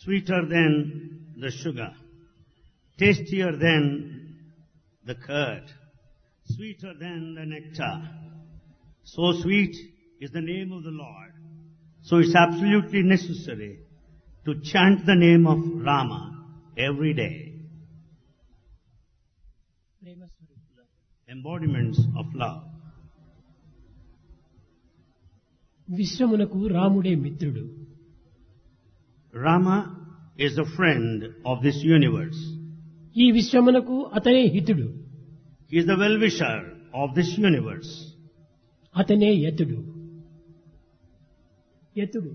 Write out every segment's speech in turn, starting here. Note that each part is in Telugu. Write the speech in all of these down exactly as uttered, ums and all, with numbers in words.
sweeter than the sugar, tastier than the curd, sweeter than the nectar. So sweet is the name of the Lord. So it's absolutely necessary to chant the name of Rama every day. Embodiments of love. విశ్వమునకు రాముడే మిత్రుడు. Rama is a friend of this universe. ఈ విశ్వమునకు అతనే హితుడు. He is the well-wisher of this universe. అతనే యతుడు. యతుడు.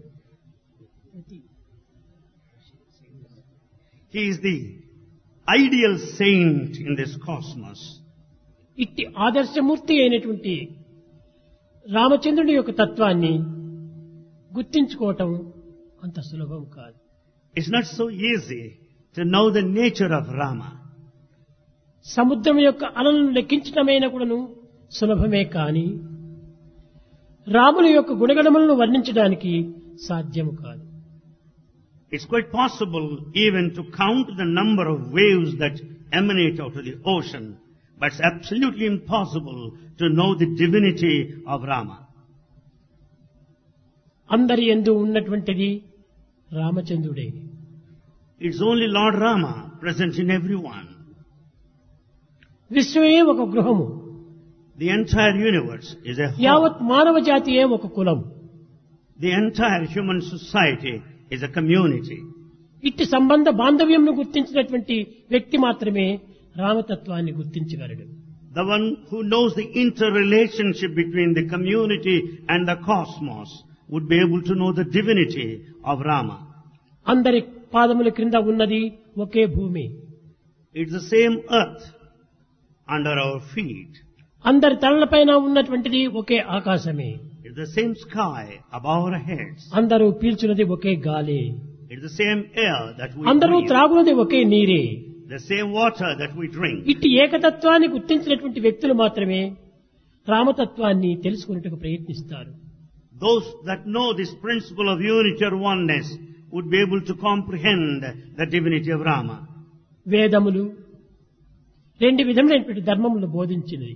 He is the ideal saint in this cosmos. ఇట్టి ఆదర్శమూర్తి అయినటువంటి రామచంద్రుని యొక్క తత్వాన్ని గుర్తించుకోవటం అంత సులభం కాదు. It's not so easy to know the nature of Rama. సముద్రం యొక్క అలలను లెక్కించటమైనా కూడాను సులభమే కాని రాముని యొక్క గుణగణములను వర్ణించడానికి సాధ్యము కాదు. It's quite possible even to count the number of waves that emanate out of the ocean, but it's absolutely impossible to know the divinity of Rama. అందరి యందు ఉన్నటువంటిది రామచంద్రుడే. It's only Lord Rama present in everyone. విశ్వమే ఒక గృహము. The entire universe is a యావత్ home. మానవ జాతియే ఒక కులం. The entire human society is a community. ఇట్టి సంబంధ బాంధవ్యంను గుర్తించినటువంటి వ్యక్తి మాత్రమే రామతత్వాన్ని గుర్తించగలడు. The one who knows the interrelationship between the community and the cosmos would be able to know the divinity of Rama. అందరి పాదముల క్రింద ఉన్నది ఒకే భూమి. It's the same earth under our feet. అందరి తలలపైన ఉన్నటువంటిది ఒకే ఆకాశమే. It's the same sky above our heads. అందరూ పీల్చున్నది ఒకే గాలి. It's the same air that we అందరూ breathe. త్రాగున్నది ఒకే నీరే. The same water that we drink. ఇట్టి ఏకతత్వాన్ని గుర్తించినటువంటి వ్యక్తులు మాత్రమే రామతత్వాన్ని తెలుసుకునేందుకు ప్రయత్నిస్తారు. Those that know this principle of unity or oneness would be able to comprehend the divinity of Rama. వేదములు రెండు విధములైనటువంటి ధర్మములు బోధించినవి.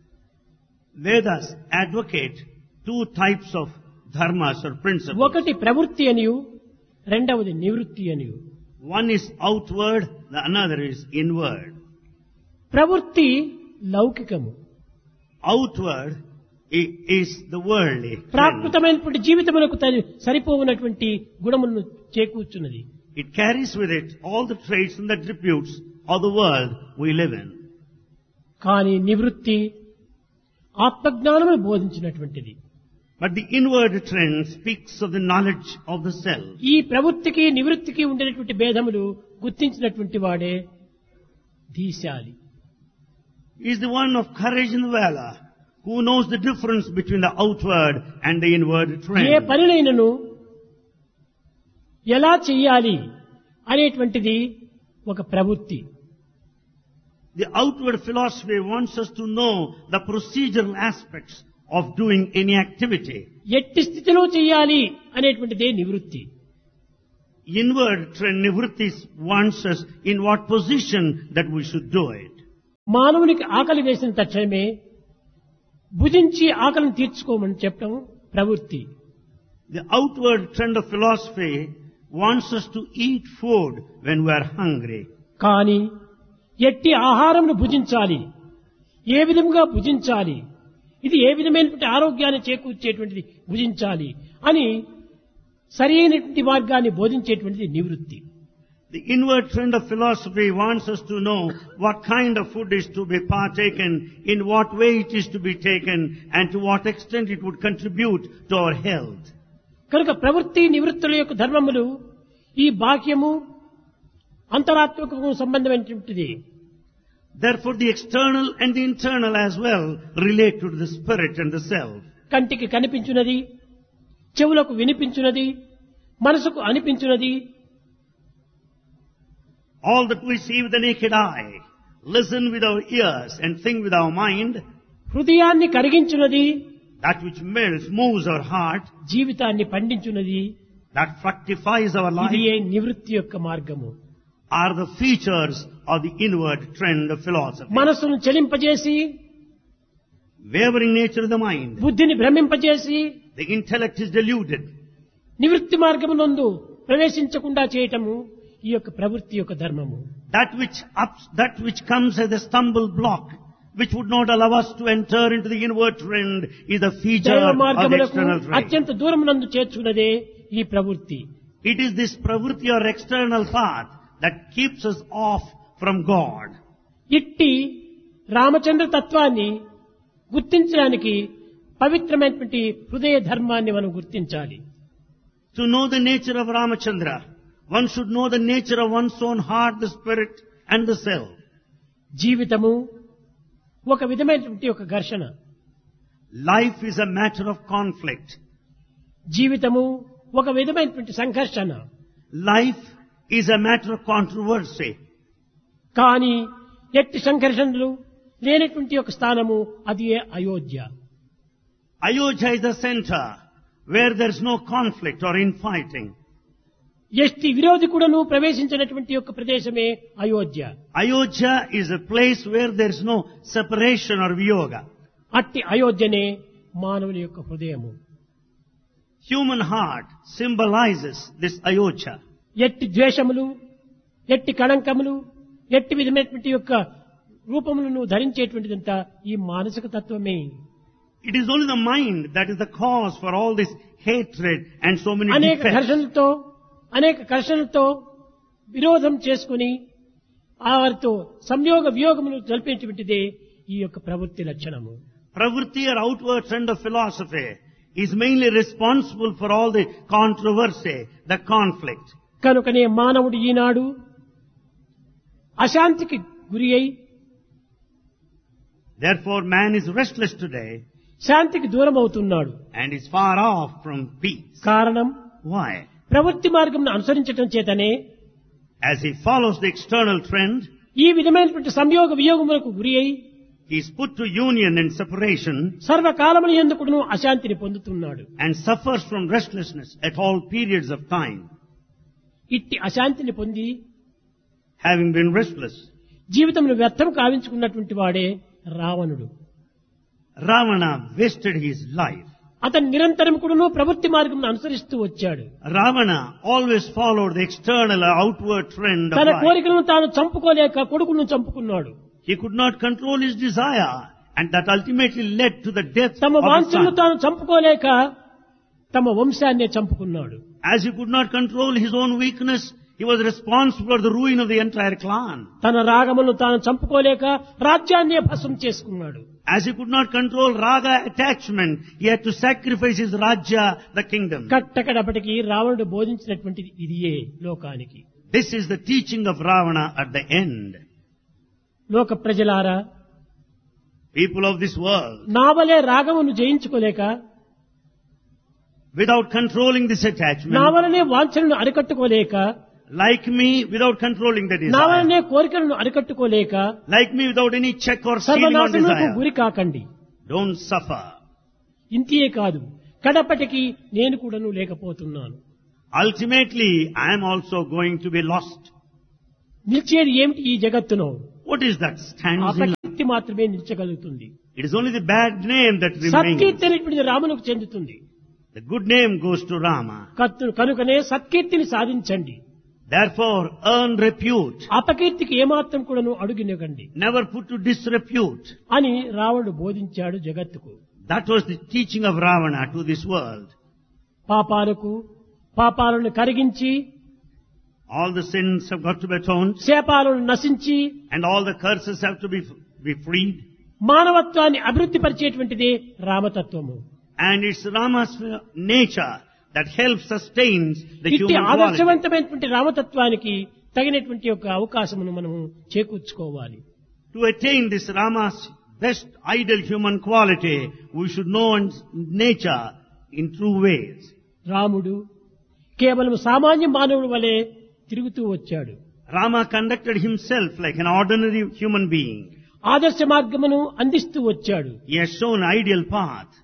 Vedas advocate two types of dharmas or principles. ఒకటి ప్రవృత్తి అనియు రెండవది నివృత్తి అనియు. One is outward, the another is inward. ప్రవృత్తి లౌకికము. Outward i- is the worldly. trend. ప్రాకృతమైనటువంటి జీవితములకు తరి- సరిపోవునటువంటి గుణములను చేకూర్చున్నది. It carries with it all the traits and the attributes of the world we live in. కానీ నివృత్తి ఆత్మజ్ఞానమును బోధించినటువంటిది. But the inward trend speaks of the knowledge of the self. ఈ ప్రవృత్తికి నివృత్తికి ఉండేటువంటి భేదములు గుర్తించినటువంటి వాడే ధీశాలి. He is the one of courage and valor who knows the difference between the outward and the inward A trend. పనినైనను ఎలా చెయ్యాలి అనేటువంటిది ఒక ప్రవృత్తి. The outward philosophy wants us to know the procedural aspects of doing any activity. ఎట్టి స్థితిలో చెయ్యాలి అనేటువంటిదే నివృత్తి. Inward trend nivritti wants us in what position that we should do it. మానవునికి ఆకలి వేసిన తక్షణమే భుజించి ఆకలిని తీర్చుకోమని చెప్పడం ప్రవృత్తి. The outward trend of philosophy wants us to eat food when we are hungry. కానీ ఎట్టి ఆహారంను భుజించాలి, ఏ విధంగా భుజించాలి, ఇది ఏ విధమైనటువంటి ఆరోగ్యాన్ని చేకూర్చేటువంటిది భుజించాలి అని సరి అయినటువంటి మార్గాన్ని బోధించేటువంటిది నివృత్తి. The inward trend of philosophy wants us to know what kind of food is to be partaken, in what way it is to be taken, and to what extent it would contribute to our health. కనుక ప్రవృత్తి నివృత్తుల యొక్క ధర్మములు ఈ బాహ్యము అంతరాత్మకము సంబంధమైనటువంటిది. Therefore, the external and the internal as well relate to the spirit and the self. కంటికి కనిపించున్నది, చెవులకు వినిపించున్నది, మనసుకు అనిపించున్నది, All that we see with the naked eye, listen with our ears, and think with our mind, హృదయాన్ని కరిగించున్నది, that which melts, moves our heart, జీవితాన్ని పండించున్నది, that fructifies our ఇది life, ఏ నివృత్తి యొక్క మార్గము. are the features of the inward trend of philosophy. మనసును చలింపజేసి, Wavering nature of the mind. బుద్ధిని భ్రమింపజేసి, The intellect is deluded. నివృత్తి మార్గమునందు ప్రవేశించకుండా చేయటము ఈ యొక్క ప్రవృత్తి యొక్క ధర్మము. That which ups, that which comes as a stumble block, which would not allow us to enter into the inward trend, is the feature దైవ of the మార్గములకు external trend. అత్యంత దూరమునందు చేర్చున్నదే ఈ ప్రవృత్తి. It is this pravritti or external path that keeps us off from God. ఇట్టి రామచంద్ర తత్వాన్ని గుర్తించడానికి పవిత్రమైనటువంటి హృదయ ధర్మాన్ని మనం గుర్తించాలి. To know the nature of Ramachandra, one should know the nature of one's own heart, the spirit and the self. జీవితము ఒక విధమైనటువంటి ఒక ఘర్షణ. Life is a matter of conflict. జీవితము ఒక విధమైనటువంటి సంఘర్షణ. Life is a matter of controversy. కానీ ఎట్టి సంఘర్షణలు లేనటువంటి ఒక స్థానము అది Ayodhya. Ayodhya is the center where there is no conflict or infighting. ఎట్టి విరోధి కూడాను ప్రవేశించినటువంటి యొక్క ప్రదేశమే Ayodhya. Ayodhya is a place where there is no separation or viyoga. అట్టి అయోధ్యనే మానవుని యొక్క హృదయము. Human heart symbolizes this Ayodhya. ఎట్టి ద్వేషములు, ఎట్టి కళంకములు, ఎట్టి విధమైనటువంటి యొక్క రూపములను ధరించేటువంటిదంతా ఈ మానసిక తత్వమే. It is only the mind that is the cause for all this hatred and so many అనేక defects. ఘర్షణలతో అనేక ఘర్షణలతో విరోధం చేసుకుని వారితో సంయోగ వియోగములు జరిపేటువంటిదే ఈ యొక్క ప్రవృత్తి లక్షణము. Pravritti or outward trend of philosophy is mainly responsible for all the controversy, the conflict. కనుకనే మానవుడు ఈనాడు అశాంతికి గురి అయి, Therefore man is restless today శాంతికి దూరం అవుతున్నాడు. and is far off from peace. కారణం Why? ప్రవృత్తి మార్గంను అనుసరించటం చేతనే As he follows the external trend, ఈ విధమైనటువంటి సంయోగ వియోగములకు గురి అయి he is put to union and separation సర్వకాలముల యందు అశాంతిని పొందుతున్నాడు. and suffers from restlessness at all periods of time. ఇట్టి అశాంతిని పొంది Having been restless, జీవితంలో వ్యర్థం కావించుకున్నటువంటి వాడే రావణుడు. Ravana wasted his life. అతను నిరంతరం కూడాను ప్రవృత్తి మార్గం అనుసరిస్తూ వచ్చాడు. Ravana always followed the external or outward trend of తన life. కోరికలను తాను చంపుకోలేక కొడుకును చంపుకున్నాడు. He could not control his desire, and that ultimately led to the death తమ of his వాంఛలను son. తాను చంపుకోలేక తమ వంశాన్నే చంపుకున్నాడు. As he could not control his own weakness, he was responsible for the ruin of the entire clan. తన రాగములను తాను చంపుకోలేక రాజ్యాన్నే భస్మం చేసుకున్నాడు. As he could not control raga attachment, he had to sacrifice his rajya, the kingdom. కట్టకడపటికి రావణుడు బోధించినటువంటిది ఇదియే లోకానికి. This is the teaching of Ravana at the end. లోక ప్రజలారా, People of this world, నా వలే రాగమును జయించుకోలేక, without controlling this నా attachment, వలనే వాంఛలను అరికట్టుకోలేక, like me, without controlling the నా desire, వలనే కోరికలను అరికట్టుకోలేక like me, without any check or stealing on సర్వనాశనకు desire, గురి కాకండి. don't suffer. ఇంతియే కాదు, కడపటికి నేను కూడాను లేకపోతున్నాను. Ultimately, I am also going to be lost. నిలిచేది ఏమిటి ఈ జగత్తులో? What is that stands in life? అపకీర్తి మాత్రమే నిలిచగలుగుతుంది. It is only the bad name that సత్కీర్తి remains. అనేటువంటిది రామునికి చెందుతుంది. The good name goes to Rama. కత్తు కనుకనే సత్కీర్తిని సాధించండి. Therefore, earn repute. అపకీర్తికి ఏమాత్రం కూడాను అడుగునివ్వండి Never put to disrepute. అని రావణుడు బోధించాడు జగత్తుకు. That was the teaching of Ravana to this world. పాపాలకు పాపాలను కరిగించి, All the sins have got to be atoned, శాపాలను నశించి, and all the curses have to be, be freed. మానవత్వాన్ని అభివృద్ధి పరిచేటువంటిదే రామతత్వము. And it's Rama's nature that helps sustains the ఇట్టి human quality. ఆదర్శవంతమైనటువంటి రామతత్వానికి తగినటువంటి యొక్క అవకాశమును మనము చేకూర్చుకోవాలి. To attain this Rama's best ideal human quality, we should know one's nature in true ways. రాముడు కేవలం సామాన్య మానవుడి వలె తిరుగుతూ వచ్చాడు. Rama conducted himself like an ordinary human being. ఆదర్శ మార్గమును అందిస్తూ వచ్చాడు. He has shown ideal path.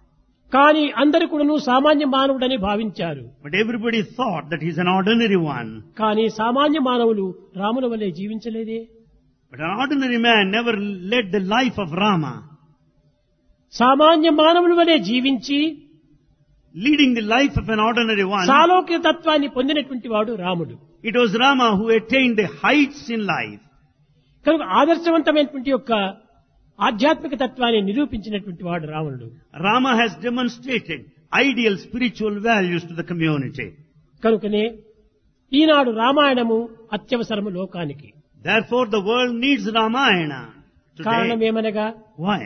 కానీ అందరు కూడాను సామాన్య మానవుడని భావించారు. But everybody thought that he's an ordinary one. కానీ సామాన్య మానవులు రాముల వలె జీవించలేదే. But an ordinary man never led the life of Rama. సామాన్య మానవుల వలె జీవించి Leading the life of an ordinary one, సాలోక్య తత్వాన్ని పొందినటువంటి వాడు రాముడు. it was Rama who attained the heights in life. కనుక ఆదర్శవంతమైనటువంటి యొక్క ఆధ్యాత్మిక తత్వాన్ని నిరూపించినటువంటి వాడు రావణుడు. Rama has demonstrated ideal spiritual values to the community. కనుకనే ఈనాడు రామాయణము అత్యవసరము లోకానికి. Therefore the world needs Ramayana కారణం today. ఏమనగా Why?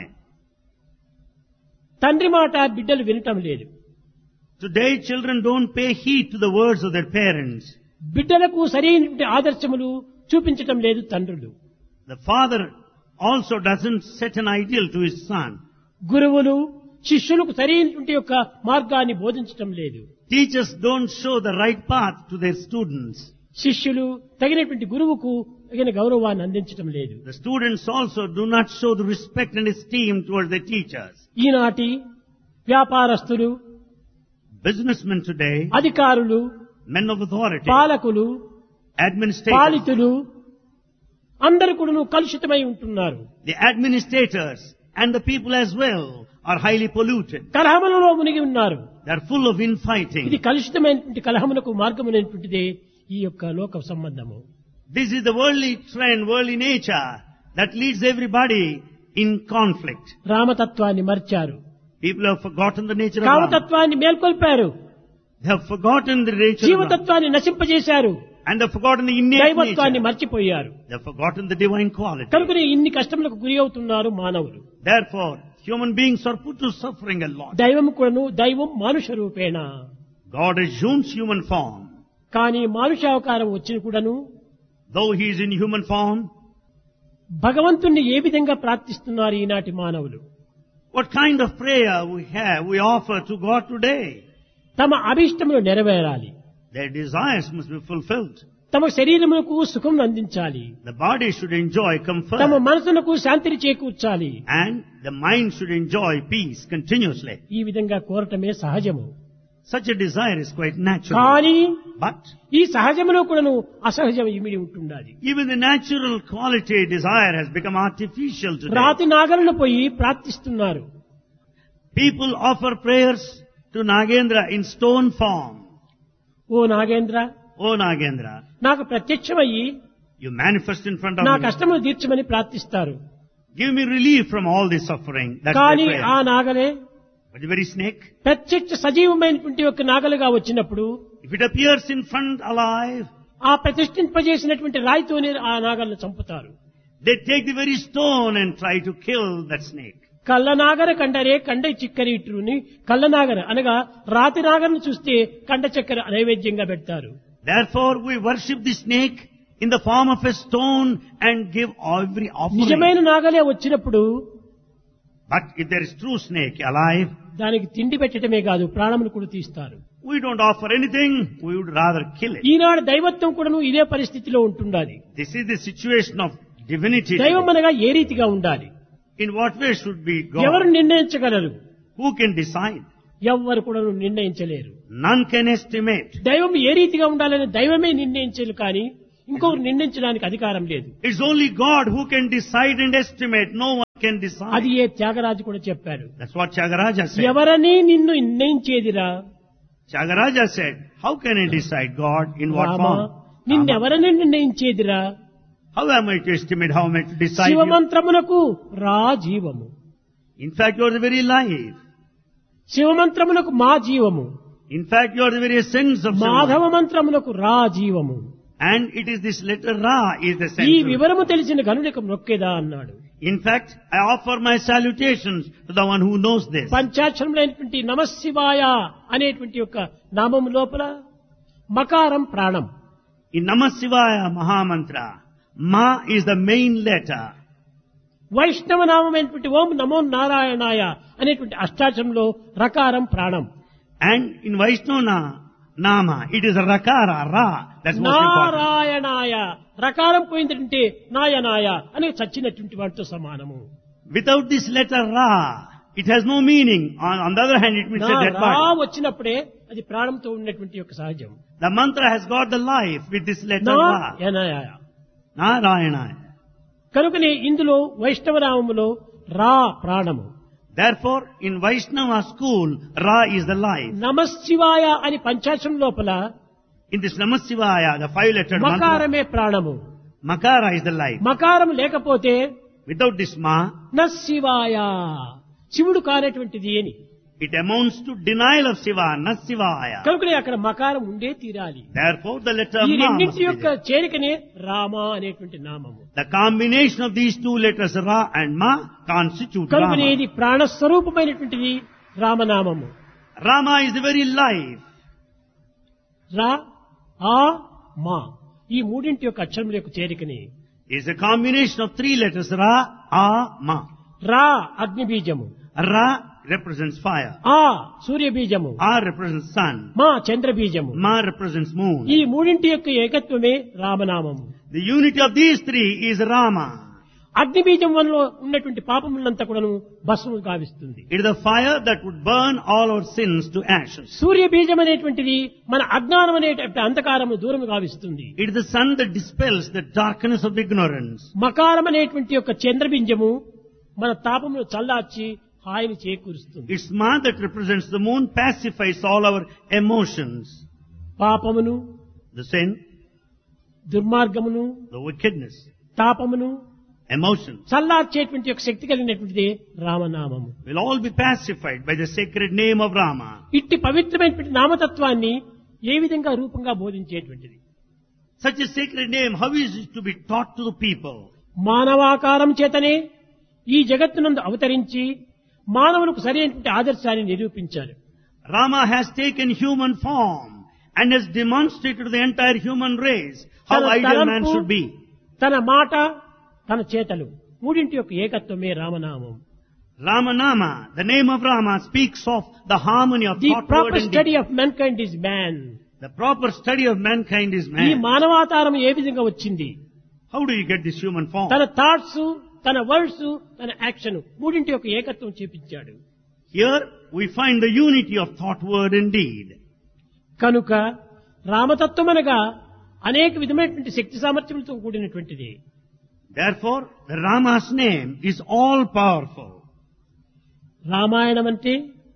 తండ్రి మాట బిడ్డలు వినటం లేదు. Today children don't pay heed to the words of their parents. బిడ్డలకు సరైనటువంటి ఆదర్శములు చూపించటం లేదు తండ్రులు. The father also doesn't set an ideal to his son. గురువులు శిష్యులకు సరైనటువంటి యొక్క మార్గాన్ని బోధించటం లేదు. Teachers don't show the right path to their students. శిష్యులు తగినటువంటి గురువుకు తగిన గౌరవాన్ని అందించటం లేదు. The students also do not show the respect and esteem towards their teachers. ఈనాటి వ్యాపారస్తులు, Businessmen today, అధికారులు, men of authority, పాలకులు, administrators, పాలితులు అందరూ కూడాను కలుషితమై ఉంటున్నారు. the administrators and the people as well are highly polluted. కలహములలో మునిగి ఉన్నారు. They are full of ఇది infighting. కలుషితమైనటువంటి కలహమునకు మార్గమైనటువంటిదే ఈ యొక్క లోక సంబంధము. This is the worldly trend, worldly nature that leads everybody in conflict. రామతత్వాన్ని మర్చారు. People have forgotten the nature of Rama. కామతత్వాన్ని మేల్కొల్పారు. They have forgotten the nature of Rama. జీవతత్వాన్ని నశింపజేశారు. And they have forgotten the innate దైవత్వాన్ని nature. మర్చిపోయారు. They have forgotten the divine quality. కనుకనే ఇన్ని కష్టములకు గురి అవుతున్నారు మానవులు. Therefore, human beings are put to suffering a lot. దైవం కూడాను దైవం మానుష రూపేణ. God assumes human form. కానీ మానుషావతారం వచ్చిన కూడాను Though he is in human form, భగవంతుణ్ణి ఏ విధంగా ప్రార్థిస్తున్నారు ఈనాటి మానవులు? what kind of prayer we have, we offer to God today? తమ అభిష్టములు నెరవేరాలి. Their desires must be fulfilled. తమ శరీరములకు సుఖం అందించాలి. The body should enjoy comfort. తమ మనసులకు శాంతిని చేకూర్చాలి. And the mind should enjoy peace continuously. ఈ విధంగా కోరటమే సహజము. Such a desire is quite natural. కానీ But ఈ సహజములో కూడాను అసహజం ఇమిడి ఉంటున్నది. even the natural quality desire has become artificial today. రాతి నాగలను పోయి ప్రార్థిస్తున్నారు. People offer prayers to Nagendra in stone form. Oh Nagendra, Oh Nagendra, నాకు ప్రత్యక్షమయ్యి you manifest in front of నా me. కష్టములు తీర్చమని ప్రార్థిస్తారు. Give me relief from all this suffering. That's కానీ their ఆ prayer. నాగలే But the very snake, ప్రత్యక్ష సజీవమైనటువంటి ఒక నాగలుగా వచ్చినప్పుడు if it appears in front alive, ఆ ప్రతిష్ఠింపజేసినటువంటి రాయితోనే ఆ నాగలను చంపుతారు. they take the very stone and try to kill that snake. కళ్ళనాగర కండరే కండ చిక్కరీటుని కళ్ళనాగర అనగా రాతి నాగరను చూస్తే కండ చక్కెర నైవేద్యంగా పెడతారు. Therefore we worship the snake in the form of a stone and give every offering. నిజమైన నాగలే వచ్చినప్పుడు But if there is true snake alive, దానికి తిండి పెట్టడమే కాదు ప్రాణములు కూడా తీస్తారు. we don't offer anything, we would rather kill it. ఈనాడు దైవత్వం కూడాను ఇదే పరిస్థితిలో ఉంటుండాలి. This is the situation of divinity. దైవం అనగా ఏ రీతిగా ఉండాలి? In what way should be ఎవరు God? నిర్ణయించగలరు? Who can decide? ఎవ్వరు కూడా నిర్ణయించలేరు. None can estimate. దైవం ఏ రీతిగా ఉండాలని దైవమే నిర్ణయించరు కానీ ఇంకొకరు నిర్ణయించడానికి అధికారం లేదు. It's only God who can decide and estimate. No one can decide. అది ఏ త్యాగరాజు కూడా చెప్పాడు. That's what Tyagaraja said. ఎవరని నిన్ను నిర్ణయించేదిరా? Tyagaraja said, how can I decide God in what Rama, form? నిన్నెవరని నిర్ణయించేదిరా? How am I to estimate? How am I to decide? you? శివమంత్రమునకు రా జీవము. In fact, you are the very life. శివమంత్రమునకు మా జీవము. In fact, you are the very essence of Madhava Shiva. మంత్రమునకు రా జీవము. And it is this letter Ra is the ఈ central. వివరము తెలిసిన గనుడికి మొక్కేదా అన్నాడు. In fact, I offer my salutations to the one who knows this. పంచాక్షరములైనటువంటి నమశివాయ అనేటువంటి యొక్క నామము లోపల మకారం ప్రాణం. In Namah Shivaya Mahamantra, Ma is the main letter. వైష్ణవ నామమైనటువంటి ఓం నమో నారాయణాయ అనేటువంటి అష్టాక్షరంలో రకారం ప్రాణం. And in Vaishnava Nama, it is Rakara, Ra. That's most important. నారాయణాయ రకారం పోయిందంటే నాయనాయ అని చచ్చినటువంటి వాటితో సమానము. Without this letter Ra, It has no meaning. On, on the other hand, it means నా a dead రా body. వచ్చినప్పుడే అది ప్రాణంతో ఉన్నటువంటి యొక్క సహజం. The mantra has got the life with this letter నా Ra. యనయ. Narayana. కనుకనే ఇందులో వైష్ణవనామములో రా ప్రాణము. Therefore, in Vaishnava school, Ra is the life. నమశివాయ అని పంచాక్షరం లోపల In this Namasivaya, the five-lettered mantra, మకారమే ప్రాణము. Makara is the life. మకారం లేకపోతే Without this Ma, న శివాయ శివుడు కానటువంటిది అని. it amounts to denial of Shiva, Nasivaya. కనుకనే అక్కడ మకారం ఉండే తీరాలి. Therefore, the letter ఈ Ma must రెండింటి be యొక్క there. చేరికనే రామ అనేటువంటి నామము. The combination of these two letters, Ra and Ma, constitute కనుకనే Rama. ఇది ప్రాణస్వరూపమైనటువంటిది రామనామము. Rama is the very life. రా ఆ మా ఈ మూడింటి యొక్క అక్షరముల యొక్క చేరికని. Is a combination of three letters, Ra, A, Ma. రా అగ్ని బీజము, Ra represents fire. ఆ సూర్య బీజము, A represents sun. మా చంద్ర బీజము. Ma represents moon. ఈ మూడింటి యొక్క ఏకత్వమే రామనామము. The unity of these three is Rama. అగ్ని బీజం వల్ల ఉన్నటువంటి పాపములంతా కూడాను భస్మము గావిస్తుంది. It is the fire that would burn all our sins to ashes. సూర్య బీజం అనేటువంటిది మన అజ్ఞానం అనేటువంటి అంధకారము దూరం గావిస్తుంది. It is the sun that dispels the darkness of ignorance. మకారం అనేటువంటి యొక్క చంద్రబింజము మన తాపమును చల్లార్చి హాయిని చేకూరుస్తుంది. It's Ma that represents the moon, pacifies all our emotions. పాపమును, The sin, దుర్మార్గమును, the wickedness, తాపమును emotions చల్లార్చేటువంటి యొక్క శక్తి కలిగినటువంటిది రామనామము. will all be pacified by the sacred name of Rama. ఇట్టి పవిత్రమైనటువంటి నామతత్వాన్ని ఏ విధంగా రూపంగా బోధించేటువంటిది? Such a sacred name, how is it to be taught to the people? మానవాకారం చేతనే ఈ జగత్తునందు అవతరించి మానవులకు సరైనటువంటి ఆదర్శాన్ని నిరూపించారు. Rama has taken human form and has demonstrated to the entire human race how తన ideal man తలంపు, should be. తన మాట, తన చేతలు మూడింటి యొక్క ఏకత్వమే రామనామం. Ramanama, the name of Rama, speaks of the harmony of the thought, word proper and study deed. Of మెన్కైండ్ is man. The proper study of mankind is ఈ man. మానవాతారం ఏ విధంగా వచ్చింది? How do you get this human form? తన థాట్స్, తన వర్డ్స్, తన యాక్షన్ మూడింటి యొక్క ఏకత్వం చూపించాడు. Here we find the unity of thought, word and deed. కనుక రామతత్వం అనగా అనేక విధమైనటువంటి శక్తి సామర్థ్యములతో కూడినటువంటిది. Therefore, the Rama's name is all powerful. Ramayanam అంటే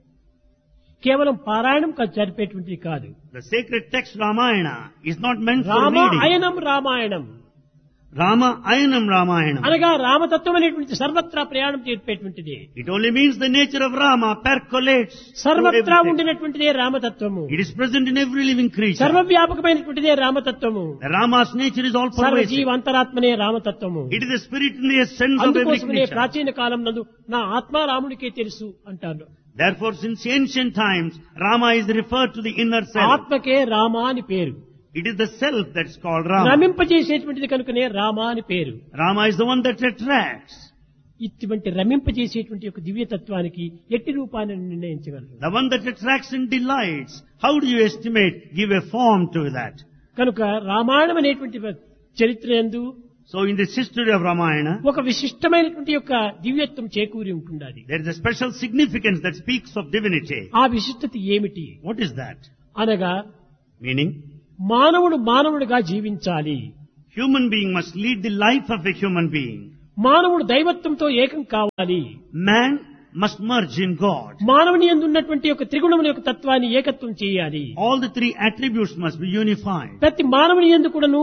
కేవలం పారాయణం కాదు, జరిపేటువంటిది కాదు. The sacred text Ramayana is not meant for Rama reading. అయనం Ramayanam Rama Ayanam Ramayana. అనగా రామతత్వం అనేటువంటి సర్వత్రా ప్రయాణం చేపేటువంటిది. It only means the nature of Rama percolates through సర్వత్రా everything. ఉండినటువంటిదే రామతత్వము. It is present in every living creature. సర్వవ్యాపకమైనటువంటిదే రామతత్వము. The Rama's nature is all pervasive. సర్వజీవ అంతరాత్మనే రామతత్వము. It is the spirit in the essence of every అందుకోసమే creature. ప్రాచీన కాలం నందు నా ఆత్మ రాముడికే తెలుసు అంటారు. Therefore, since ancient times, Rama is referred to the inner self. ఆత్మకే Rama అని పేరు. It is the self that's called Rama. రమింపజేసేటువంటిది కనుకనే రామ అని పేరు. Rama is the one that attracts. ఇటువంటి రమింపజేసేటువంటి ఒక దివ్యతత్వానికి ఎట్టి రూపాన్ని నిర్ణయించగలరు? The one that attracts and delights. How do you estimate, give a form to that? కనుక రామాయణం అనేటువంటి చరిత్ర యందు So in this history of Ramayana, ఒక విశిష్టమైనటువంటి యొక్క దివ్యత్వం చేకూరి ఉంటున్నది. there is a special significance that speaks of divinity. ఆ విశిష్టత ఏమిటి What is that? అనగా Meaning, మానవుడు మానవుడిగా జీవించాలి. human being must lead the life of a human being. మానవుడు దైవత్వంతో ఏకం కావాలి. Man must merge in God. మానవుని యందు ఉన్నటువంటి యొక్క త్రిగుణముల యొక్క తత్వాన్ని ఏకత్వం చేయాలి. All the three attributes must be unified. ప్రతి మానవుని యందు కూడాను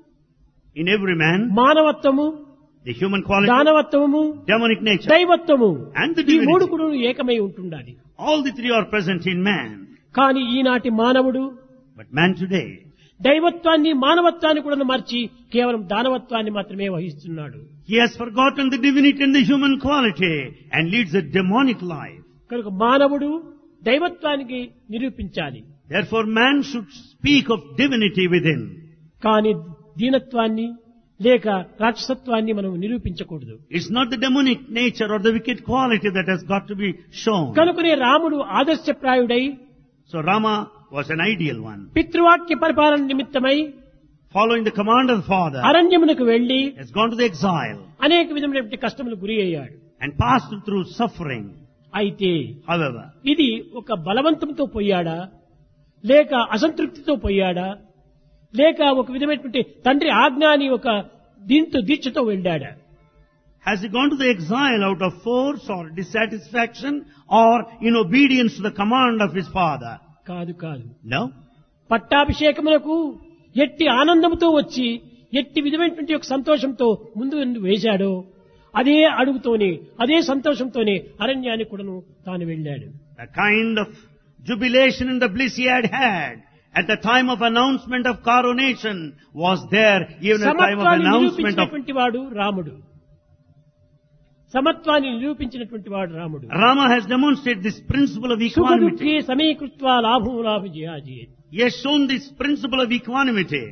In every man, మానవత్వము, the human quality, దానవత్వము, demonic nature, దైవత్వము and the ఈ మూడు divinity. కూడా ఏకమై ఉంటుండాలి. All the three are present in man. కానీ ఈనాటి మానవుడు But man today, దైవత్వాన్ని మానవత్వాన్ని కూడా మర్చి కేవలం దానవత్వాన్ని మాత్రమే వహిస్తున్నాడు. he has forgotten the divinity and the human quality and leads a demonic life. కనుక మానవుడు దైవత్వానికి నిరూపించాలి. Therefore, man should speak of divinity within. కానీ దీనత్వాన్ని లేక రాక్షసత్వాన్ని మనం నిరూపించకూడదు. It's not the demonic nature or the wicked quality that has got to be shown. కనుకనే రాముడు ఆదర్శప్రాయుడై So Rama was an ideal one. పితృవాక్య పరిపాలన నిమిత్తమై Following the command of the father, అరణ్యమునకు వెళ్లి has gone to the exile అనేక విధమైనటువంటి కష్టములు గురి అయ్యాడు. and passed through suffering. అయితే However, ఇది ఒక బలవంతంతో పోయాడా, లేక అసంతృప్తితో పోయాడా, లేక ఒక విధమైనటువంటి తండ్రి ఆజ్ఞాని ఒక దీంతో దీక్షతో వెళ్ళాడా? has he gone to the exile out of force or dissatisfaction or in obedience to the command of his father? కాదు కాదు. No. పట్టాభిషేకములకు ఎట్టి ఆనందంతో వచ్చి ఎట్టి విధమైనటువంటి ఒక సంతోషంతో ముందు వేశాడో అదే అడుగుతోనే అదే సంతోషంతోనే అరణ్యానికి కూడాను తాను వెళ్ళాడు. The kind of jubilation and the bliss he had had at the time of announcement of coronation was there even at the time of సమత్వాన్ని announcement of... నిరూపించినటువంటి వాడు రాముడు. సమత్వాన్ని నిరూపించినటువంటి వాడు రాముడు. Rama has demonstrated this principle of equanimity. సుఖదుఃఖే సమీకృత్వా లాభం లాభ జియాజేత్. He has shown this principle of equanimity.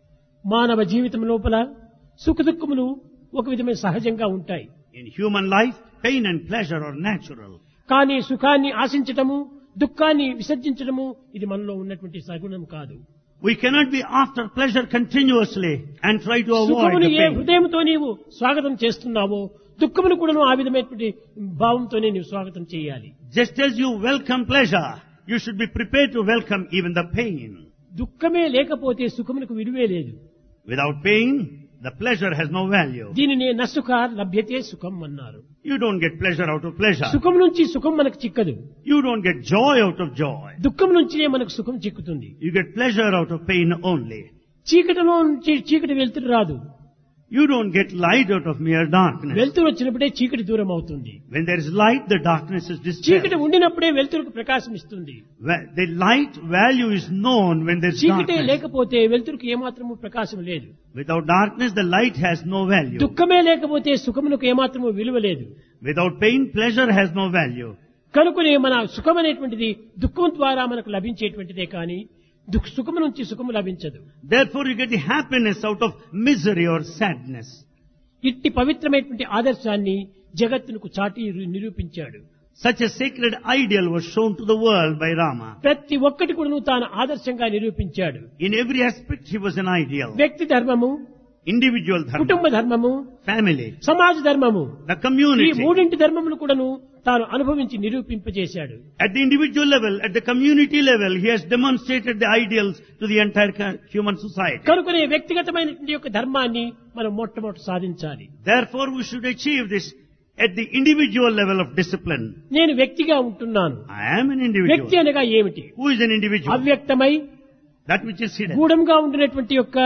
మానవ జీవితం లోపల సుఖదుఖములు ఒక విధమైన సహజంగా ఉంటాయి. In human life, pain and pleasure are natural. కానీ సుఖాన్ని ఆశించటము, దుఃఖాన్ని విసర్జించడము ఇది మనలో ఉన్నటువంటి సగుణం కాదు. We cannot be after pleasure continuously and try to avoid సుఖమును the ఏ pain. హృదయంతో నీవు స్వాగతం చేస్తున్నావో దుఃఖమును కూడా ఆ విధమైనటువంటి భావంతోనే నీవు స్వాగతం చేయాలి. Just as you welcome pleasure, you should be prepared to welcome even the pain. దుఃఖమే లేకపోతే సుఖమునకు విలువే లేదు. Without pain, the pleasure has no value. దీనినే నసుఖ లభ్యతే సుఖం అన్నారు. You don't get pleasure out of pleasure. సుఖం నుంచి సుఖం మనకు చిక్కదు. You don't get joy out of joy. దుఃఖం నుంచినే మనకు సుఖం చిక్కుతుంది. You get pleasure out of pain only. చీకటిలో నుంచి చీకటి వెలుతురు రాదు. You don't get light out of mere darkness. వెలుతురు వచ్చినప్పుడే చీకటి దూరం అవుతుంది. When there is light, the darkness is dispelled. చీకటి ఉండినప్పుడే వెలుతురుకు ప్రకాశం ఇస్తుంది. When the light value is known when there is చీకటే darkness. లేకపోతే వెలుతురుకు ఏమాత్రము ప్రకాశం లేదు. Without darkness, the light has no value. దుఃఖమే లేకపోతే సుఖమునకు ఏమాత్రము విలువ లేదు. Without pain, pleasure has no value. కనుకనే మన సుఖం అనేటువంటిది దుఃఖం ద్వారా మనకు లభించేటువంటిదే కానీ దుఃఖ సుఖము నుంచి సుఖము లభించదు. Therefore, you get the happiness out of misery or sadness. ఇట్టి పవిత్రమైనటువంటి ఆదర్శాన్ని జగత్తునకు చాటి నిరూపించాడు. Such a sacred ideal was shown to the world by Rama. ప్రతి ఒక్కటి కూడా తాను ఆదర్శంగా నిరూపించాడు. In every aspect, he was an ideal. వ్యక్తి ధర్మము, Individual dharma, కుటుంబ ధర్మము, family, సమాజ ధర్మము, the ఈ community. మూడింటి ధర్మములు కూడాను తాను అనుభవించి నిరూపింపజేశాడు. At the individual level, at the community level, he has demonstrated the ideals to the entire co- human society. కనుకనే వ్యక్తిగతమైనటువంటి యొక్క ధర్మాన్ని మనం మొట్టమొదటి సాధించాలి. Therefore, we should achieve this at the individual level of discipline. నేను వ్యక్తిగా ఉంటున్నాను. I am an వ్యక్తి individual. అనగా ఏమిటి? Who is an individual? అవ్యక్తమై That which is hidden. గూఢంగా ఉండినటువంటి యొక్క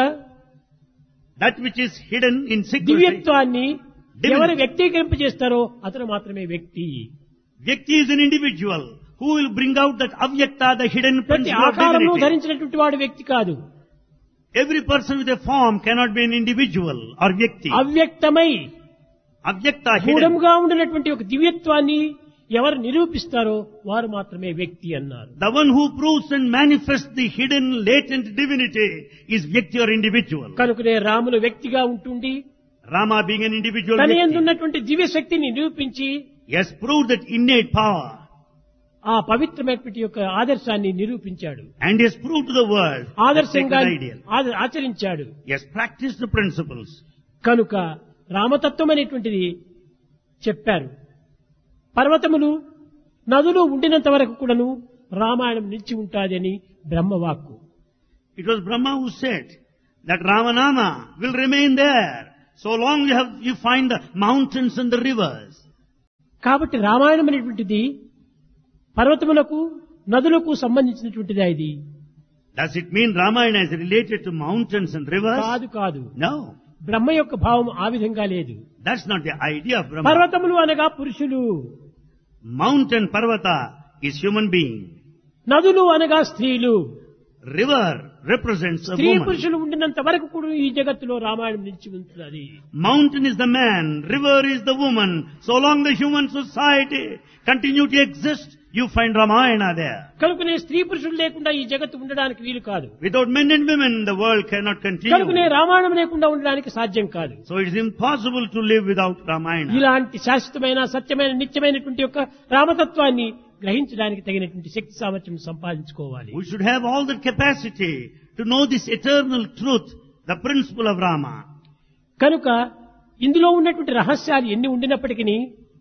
That which is hidden in secrecy. దివ్యత్వాన్ని Divinity. ఎవరు వ్యక్తీకరింపజేస్తారో అతను మాత్రమే వ్యక్తి. Vyakti is an individual who will bring out that avyakta, the hidden ప్రతి principle of ఆకారంలో divinity. ధరించినటువంటి వాడు వ్యక్తి కాదు. Every person with a form cannot be an individual or vyakti. అవ్యక్తమై Avyakta, hidden. గూఢంగా ఉండినటువంటి ఒక దివ్యత్వాన్ని ఎవరు నిరూపిస్తారో వారు మాత్రమే వ్యక్తి అన్నారు. The one who proves and manifests the hidden latent divinity is vyakti or individual. కనుకనే రాములు వ్యక్తిగా ఉంటుండి Rama being an individual తన vyakti, యందున్నటువంటి దివ్య శక్తిని నిరూపించి he has proved that innate power ఆ పవిత్రమైనటువంటి యొక్క ఆదర్శాన్ని నిరూపించాడు. and he has proved to the world the ఆదర్శంగా sacred ideal. ఆద- ఆచరించాడు. He has practiced the principles. కనుక రామతత్వం అనేటువంటిది చెప్పారు. పర్వతములు నదులు ఉండినంత వరకు కూడాను రామాయణం నిలిచి ఉంటాదని బ్రహ్మవాక్కు. It was Brahma who said that Ramanama will remain there so long you have you find the mountains and the rivers. కాబట్టి రామాయణం అనేటువంటిది పర్వతములకు నదులకు సంబంధించినటువంటిది. ఇది Does it mean Ramayana is related to mountains and rivers? కాదు కాదు. No, బ్రహ్మ యొక్క భావం ఆ విధంగా లేదు. that's not the idea of Brahma. పర్వతములు అనగా పురుషులు, Mountain Parvata is human being. నదులు అనగా స్త్రీలు. River represents a స్త్రీ woman. పురుషులు ఉండినంత వరకు కూడా ఈ జగత్తులో రామాయణం నిలిచి ఉంటుంది. Mountain is the man, river is the woman. So long the human society continue to exist, you find Ramayana there. కనుకనే స్త్రీ పురుషులు లేకుండా ఈ జగత్తు ఉండడానికి వీలు కాదు. Without men and women, the world cannot కనుకనే continue. రామాయణం లేకుండా ఉండడానికి సాధ్యం కాదు. So it is impossible to live without Ramayana. ఇలాంటి శాశ్వతమైన సత్యమైన నిత్యమైనటువంటి యొక్క రామతత్వాన్ని గ్రహించడానికి తగినటువంటి శక్తి సామర్థ్యం సంపాదించుకోవాలి. We should have all the capacity to know this eternal truth, the principle of Rama. కనుక ఇందులో ఉన్నటువంటి రహస్యాలు ఎన్ని ఉండినప్పటికీ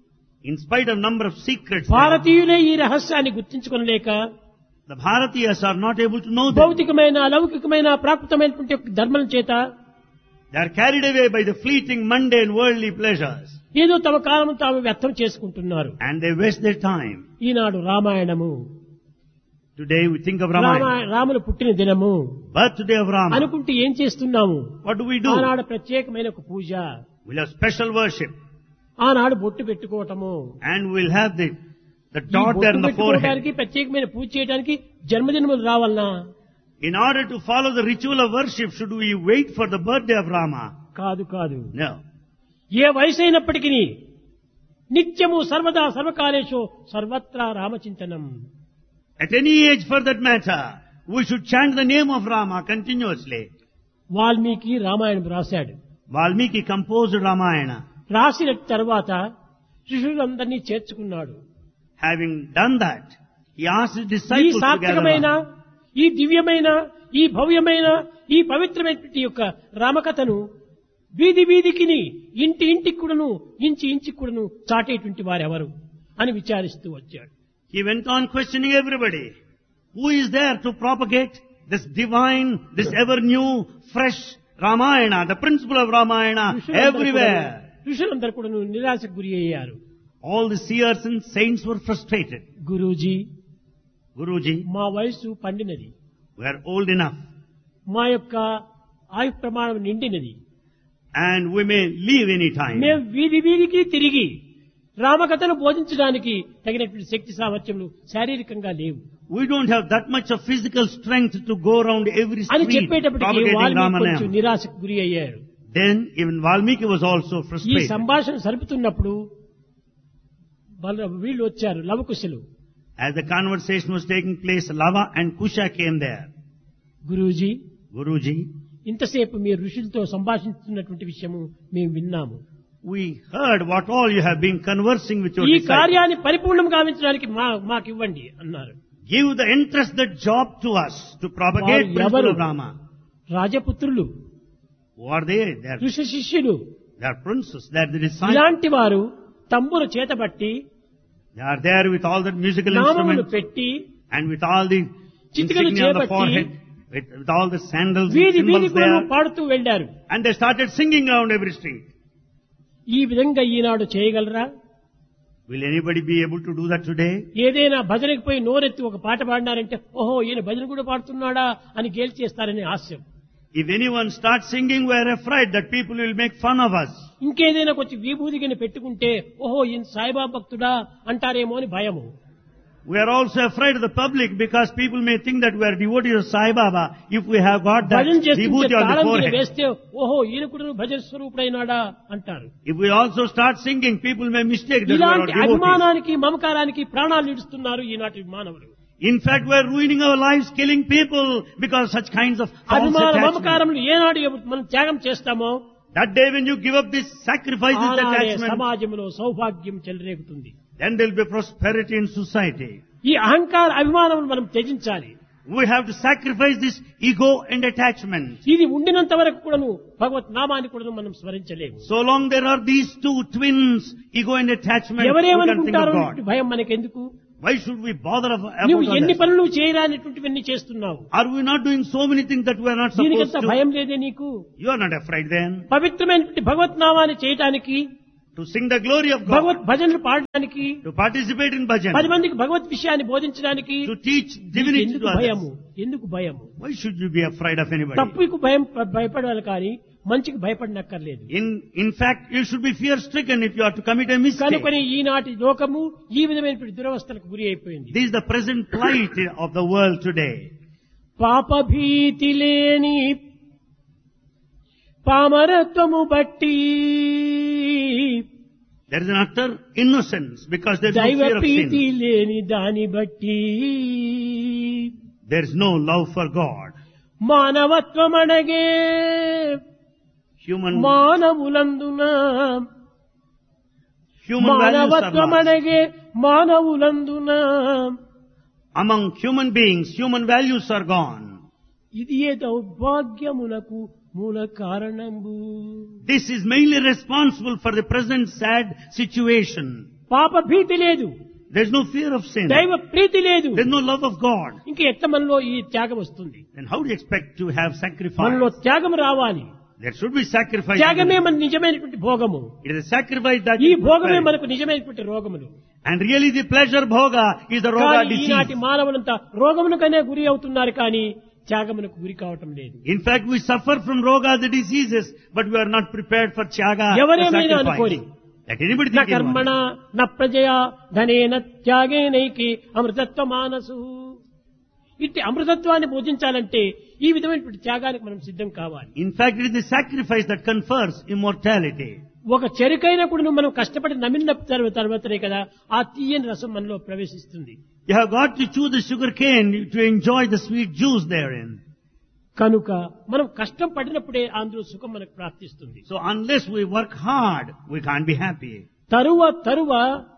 In spite of number of secrets, భారతీయులే ఈ రహస్యాన్ని గుర్తించుకొనలేక the Bharatiyas are not able to know them. భౌతికమైన లౌకికమైన ప్రాకృతమైనటువంటి యొక్క ధర్మం చేత They are carried away by the fleeting, mundane, worldly pleasures. ఏదో తమ కాలం తాము వ్యర్థం చేసుకుంటున్నారు. And they waste their time. Eenadu Ramayanamu, Today we think of Ramayana. Rama- Ramulu పుట్టిన దినము Birthday of Rama. అనుకుంటే ఏం చేస్తున్నాము? What do we do? ఆనాడు ప్రత్యేకమైన ఒక పూజ, We'll have special worship. ఆనాడు బొట్టు పెట్టుకోవటము, And we'll have the, the ఈ dot there బొట్టు on the forehead. పెట్టుకోవడానికి ప్రత్యేకమైన పూజ చేయడానికి జన్మదినములు రావాలనా? In order to follow the ritual of worship, should we wait for the birthday of Rama? కాదు కాదు. No. ఏ వయసు అయినప్పటికీ నిత్యము సర్వదా సర్వకాలేషు సర్వత్రా రామచింతనం. At any age for that matter, we should chant the name of Rama continuously. Valmiki Ramayanam రాశాడు. Valmiki composed Ramayana. రాసిన తర్వాత శిష్యులందరినీ చేర్చుకున్నాడు. Having done that, he asked his ఈ disciples సాత్వికమైన, together. ఈ దివ్యమైన, ఈ భవ్యమైన, ఈ పవిత్రమైనటువంటి యొక్క రామకథను వీధి వీధికిని, ఇంటి ఇంటికి కూడాను, ఇంచి ఇంటికి కూడాను చాటేటువంటి వారెవరు అని విచారిస్తూ వచ్చాడు. He went on questioning everybody. Who is there to propagate this divine, this ever new, fresh Ramayana, the principle of Ramayana everywhere? ఋషులందరూ కూడాను నిరాశకు గురి అయ్యారు. All the seers and saints were frustrated. Guruji, Guruji, మా వయసు పండినది, we are old enough మా యొక్క ఆయు ప్రమాణం నిండినది, and we may leave any time. మేము వీధి వీధికి తిరిగి రామకథను బోధించడానికి తగినటువంటి శక్తి సామర్థ్యములు శారీరకంగా లేవు We don't have that much of physical strength to go around every అని street చెప్పేటప్పటికి propagating వాల్మీకి కొంచెం Ramayana. నిరాశకు గురి అయ్యారు. Then even Valmiki was also ఈ frustrated. సంభాషణ సరుపుతున్నప్పుడు బల- వీళ్ళు వచ్చారు, లవకుశులు. As the conversation was taking place, Lava and Kusha came there. Guruji, Guruji, ఇంతసేపు మీరు ఋషులతో సంభాషిస్తున్నటువంటి విషయము మేము విన్నాము. we heard what all you have been conversing with your ఈ disciples. కార్యాన్ని పరిపూర్ణం గావించడానికి మా మాకు ఇవ్వండి అన్నారు. Give the entrusted job to us to propagate వారు principle ఎవరు? of Rama. రాజపుత్రులు, Who are they? They are, ఋషి శిష్యులు. they are princes. They are the disciples. ఇలాంటి వారు తంబుర చేతబట్టి They are there with all the musical నామములు instruments పెట్టి and with all the చిటికలు insignia on the చేపట్టి forehead, with, with all the sandals and వీధి వీధి symbols కూడా there. పాడుతూ వెళ్లారు. And they started singing around every street. ఈ విధంగా ఈనాడు చేయగలరా? Will anybody be able to do that today? ఏదైనా భజనకి పోయి నోరెత్తి ఒక పాట పాడినారంటే ఓహో ఈయన భజన కూడా పాడుతున్నాడా అని గేలి చేస్తారనే హాస్యం. If anyone starts singing, we are afraid that people will make fun of us. ఇంకేదైనా కొంచెం విభూతిని పెట్టుకుంటే ఓహో ఈయన సాయిబాబా భక్తుడా అంటారేమో అని భయము. We are also afraid of the public because people may think that we are devotees of Sai Baba if we have got that భజన చేస్తుంటే vibhuti on the తాళం మీద forehead. వేస్తే ఓహో ఈయన కూడా భజన స్వరూపుడైనాడా అంటారు. If we also start singing, people may mistake that we are ఇలాంటి devotees. అభిమానానికి మమకారానికి ప్రాణాలు ఇడుస్తున్నారు ఈనాటి మానవులు. In fact, we are ruining our lives, killing people because such kinds of false అభిమాన attachments. మమకారములు ఏనాడు మనం త్యాగం చేస్తామో That day when you give up this sacrifice, this ఆనాడే attachment, సమాజంలో సౌభాగ్యం చెలరేగుతుంది. then there will be prosperity in society. ఈ అహంకార అభిమానములు మనం త్యజించాలి. We have to sacrifice this ego and attachment. ఇది ఉండినంత వరకు కూడాను భగవత్ నామాన్ని కూడా మనం స్మరించలేము. So long there are these two twins, ego and attachment, we can think ఎవరేమనుకుంటారో of అన్నటువంటి God. భయం మనకెందుకు? Why should we bother of- నువ్వు about ఎన్ని others? పనులు చేయరానిటువంటివన్నీ చేస్తున్నావు. Are we not doing so many things that we are not supposed దీనికంత to? భయం లేదే నీకు? You are not afraid then పవిత్రమైనటువంటి భగవత్ నామాన్ని చేయటానికి, to sing the glory of God, భగవత్ భజనలు పాడడానికి, to participate in పది bhajan, మందికి భగవత్ విషయాన్ని బోధించడానికి to teach divinity ఎందుకు to భయము? others. ఎందుకు భయము? Why should you be afraid of anybody? తప్పుకు భయం భయపడాలి కానీ మంచికి భయపడనక్కర్లేదు. In, in fact, you should be fear-stricken if you are to commit a mistake. కనుకొని ఈనాటి లోకము ఈ విధమైనటువంటి దురవస్థలకు గురి అయిపోయింది. This is the present plight of the world today. పాప భీతి లేని పామరత్వము బట్టి There is an utter innocence because there is no దైవ fear of ప్రీతి sin. లేని దాని బట్టి There is no love for God. మానవత్వం అడగే Human, మానవులందున human values are మానవత్వం lost. అడగే మానవులందున Among human beings, human values are gone. ఇది ఏ దౌర్భాగ్యమునకు మూల కారణంబు. This is mainly responsible for the present sad situation. పాప భీతి లేదు, There's no fear of sin. దైవ ప్రీతి లేదు. There's no love of God. ఇంక ఎట్లా మనలో ఈ త్యాగం వస్తుంది? Then how do you expect to have sacrifice? మనలో త్యాగం రావాలి. There should be sacrifice. త్యాగమే మన నిజమైనటువంటి భోగము. It is a sacrifice that ఈ you భోగమే prepare. మనకు నిజమైనటువంటి రోగములు. And really the pleasure bhoga is the roga కానీ ఈనాటి disease. మానవులంతా రోగమునకనే గురి అవుతున్నారు కానీ త్యాగమునకు గురి కావటం లేదు. In fact, we suffer from roga, the diseases, but we are not prepared for tyaga, the ఎవరేమైనా sacrifice. అనుకోని. Let anybody న think కర్మణ anyone. న ప్రజయా ధనేన త్యాగేనైకి అమృతత్వ మానసు. ఇట్టి అమృతత్వాన్ని బోధించాలంటే ఈ విధమైనటువంటి త్యాగానికి మనం సిద్ధం కావాలి. In fact, it is the sacrifice that confers immortality. ఒక చెరుకైన కూడా మనం కష్టపడి నమిలిన తర్వా- తర్వాతనే కదా ఆ తీయని రసం మనలో ప్రవేశిస్తుంది. You have got to chew the sugar cane to enjoy the sweet juice therein. కనుక మనం కష్టం పడినప్పుడే అందులో సుఖం మనకు ప్రాప్తిస్తుంది. So unless we work hard, we can't be happy. తరువ తరువ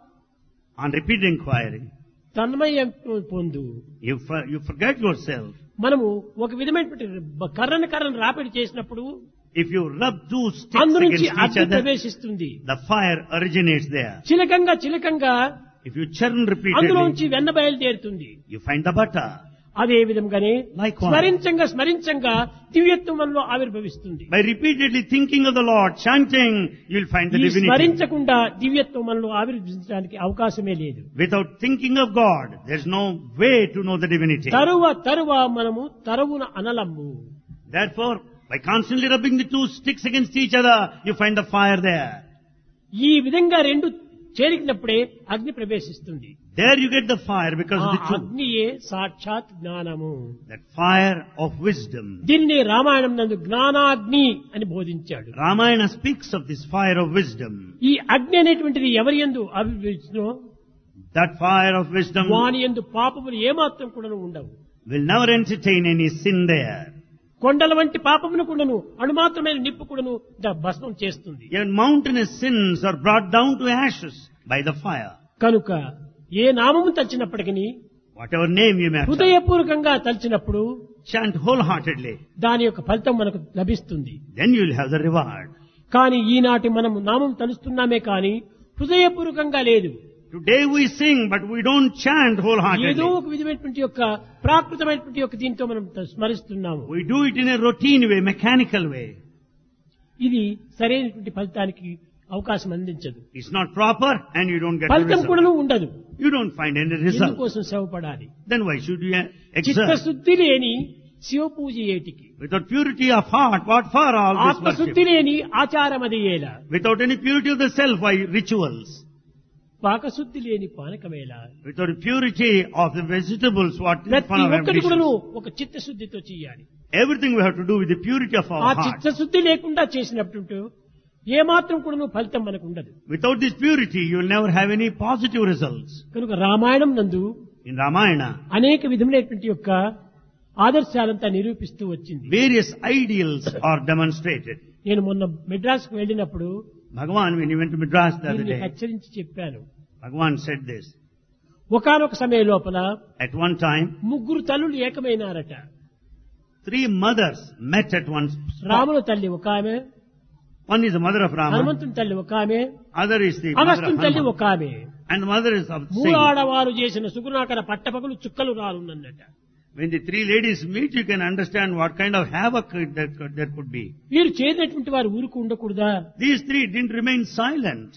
On repeated inquiry, తన్మయం పొందు. you, for, you forget yourself. మనము ఒక విధమైనటువంటి బ- కర్రను కర్రను రాపిడి చేసినప్పుడు If you rub two sticks అందు against నుంచి each అగ్ని other, ప్రవేశిస్తుంది. the fire originates there. చిలకంగా చిలకంగా If you churn అందులో repeatedly, నుంచి వెన్న బయలుదేరుతుంది. you find the butter. అదే విధంగానే Likewise. స్మరించంగా స్మరించంగా దివ్యత్వం మనలో ఆవిర్భవిస్తుంది. By repeatedly thinking of the Lord, chanting, you'll find the ఈ divinity. స్మరించకుండా దివ్యత్వం మనలో ఆవిర్భవించడానికి అవకాశమే లేదు. Without thinking of God, there's no way to know the divinity. తరువ తరువ మనము తరువున అనలము. Therefore, by constantly rubbing the two sticks against each other, you find the fire there. ఈ విధంగా రెండు చేరికినప్పుడే అగ్ని ప్రవేశిస్తుంది. There you get the fire because ఆ of the two. అగ్నియే సాక్షాత్ జ్ఞానము. That fire of wisdom. దీనిని రామాయణం నందు జ్ఞానాగ్ని అని బోధించాడు. Ramayana speaks of this fire of wisdom. ఈ అగ్ని అనేటువంటిది ఎవరి యందు అభివృద్ధిలో That fire of wisdom వాని యందు పాపములు ఏమాత్రం కూడా ఉండవు. will never entertain any sin there. కొండల వంటి పాపమును కూడాను అణుమాత్రమైన నిప్పు కూడాను ద- భస్మం చేస్తుంది. Even mountainous sins are brought down to ashes by the fire. కనుక ఏ నామము తలిచినప్పటికీ Whatever name you may have, హృదయపూర్వకంగా తలిచినప్పుడు chant wholeheartedly. దాని యొక్క ఫలితం మనకు లభిస్తుంది. Then you will have the reward. కానీ ఈనాటి మనం నామం తలుస్తున్నామే కానీ హృదయపూర్వకంగా లేదు. Today we sing, but we don't chant ఏదో wholeheartedly. ఒక విధమైనటువంటి యొక్క ప్రాకృతమైనటువంటి యొక్క దీంతో మనం త- స్మరిస్తున్నాము. We do it in a routine way, mechanical way. ఇది సరైనటువంటి ఫలితానికి అవకాశం అందించదు. It's not proper and you don't get the ఫలితం result. కూడా ఉండదు. You don't find any result. ఎందుకోసం శ్రమపడాలి? Then why should you exert? చిత్తశుద్ధి లేని శివ పూజ ఏటికి, Without purity of heart, what for all this ఆత్మశుద్ధి worship? లేని ఆచారం అది ఏలా, Without any purity of the self, why rituals? పాకశుద్ధి లేని పానకమేలా. Without purity of the vegetables, what is ప్రతి fun of ఒక్కటి కూడాను ambitions? ఒక చిత్తశుద్ధితో చేయాలి. Everything we have to do with the purity of ఆ our heart. చిత్తశుద్ధి లేకుండా చేసినప్పుడు ఏమాత్రం కూడాను ఫలితం మనకు ఉండదు. Without this purity, you will never have any positive results. కనుక రామాయణం నందు In Ramayana, అనేక విధములైనటువంటి యొక్క ఆదర్శాలంతా నిరూపిస్తూ వచ్చింది. various ideals are demonstrated. నేను మొన్న మెడ్రాస్కు వెళ్ళినప్పుడు Bhagavan, when he went to Madras the other దీన్ని day, హెచ్చరించి చెప్పాను. Bhagavan said this. ఒకానొక సమయం లోపల At one time, ముగ్గురు తల్లులు ఏకమైనారట. three mothers met at one spot. రాముల తల్లి ఒక ఆమె, One is the mother of Rama, హనుమంతుని తల్లి ఒక ఆమె, other is the mother of అగస్త్యుని తల్లి Hanuman, ఒక ఆమె. and the mother is of మూడు Singh. ఆడవారు చేసిన సుగుణాకర పట్టపగలు చుక్కలు రాలున్నట. When the three ladies meet, you can understand what kind of havoc that could, that could be. వీరు చేరినటువంటి వారు ఊరుకు ఉండకూడదా? These three didn't remain silent.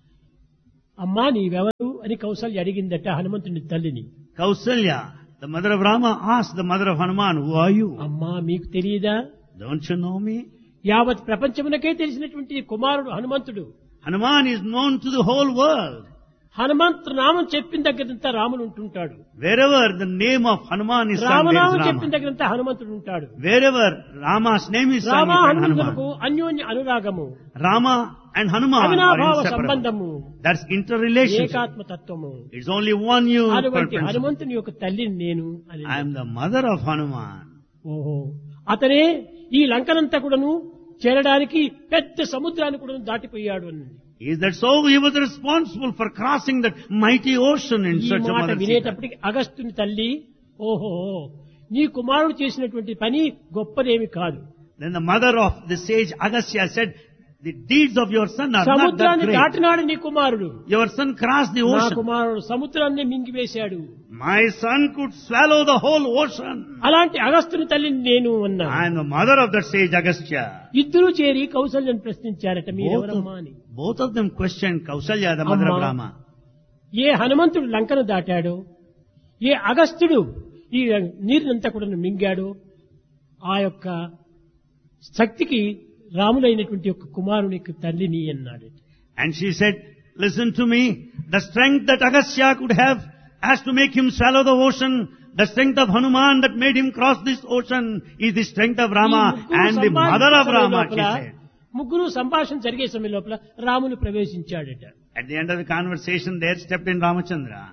అమ్మా నీవెవరు అని కౌసల్య అడిగిందట హనుమంతుని తల్లిని. Kausalya, the mother of Rama, asked the mother of Hanuman, who are you? అమ్మా మీకు తెలియదా? Don't you know me? యావత్ ప్రపంచమునకే తెలిసినటువంటి కుమారుడు హనుమంతుడు. Hanuman is known to the whole world. Hanumanthu నామం చెప్పిన దగ్గరంతా రాముడు ఉంటుంటాడు. Wherever the name of Hanuman is sung, there రామనామం is చెప్పిన Rama. దగ్గరంతా హనుమంతుడు ఉంటాడు. Wherever Rama's name is sung, Rama you find హనుమంతులకు Hanuman. అన్యోన్య అనురాగము, Rama and Hanuman are అవినాభావ inseparable. సంబంధము, That's interrelationship. ఏకాత్మ తత్వము. It's only one you అటువంటి principle. హనుమంతుని యొక్క తల్లిని నేను అని. I am the mother of Hanuman. ఓహో, అతనే ఈ లంకనంతా కూడాను చేరడానికి పెద్ద సముద్రాన్ని కూడా దాటిపోయాడు అని. Is that so? He was responsible for crossing that mighty ocean in ఈ search of మాట Mother Sita. వినేటప్పటికి అగస్త్యుని తల్లి ఓహో నీ కుమారుడు చేసినటువంటి పని గొప్పదేమి కాదు. Then the mother of the sage Agastya said, The deeds of your son are not that సముద్రాన్ని great. దాటినాడు నీ కుమారుడు. Your son crossed the నా ocean. కుమారుడు సముద్రాన్ని మింగివేశాడు. My son could swallow the whole ocean. అలాంటి అగస్త్యుని తల్లిని నేను అన్నా. I am the mother of that sage Agastya. ఇద్దరు చేరి కౌసల్యను ప్రశ్నించారట, Both మీరెవరమ్మా అని. of, both of them questioned Kausalya, the mother of అమ్మా, Rama. ఏ హనుమంతుడు లంకను దాటాడో, ఏ అగస్త్యుడు ఈ నీరునంతా కూడా మింగాడో, ఆ యొక్క శక్తికి రాములైనటువంటి యొక్క కుమారునికి తల్లిని అన్నాడు. And she said, listen to me, the strength that Agastya could have as to make him swallow the ocean, the strength of Hanuman that made him cross this ocean is the strength of Rama and the mother of Rama, she said. ముగ్గురు సంభాషణ జరిగే సమయం లోపల రాముని ప్రవేశించాడట. At the end of the conversation, there stepped in Ramachandra.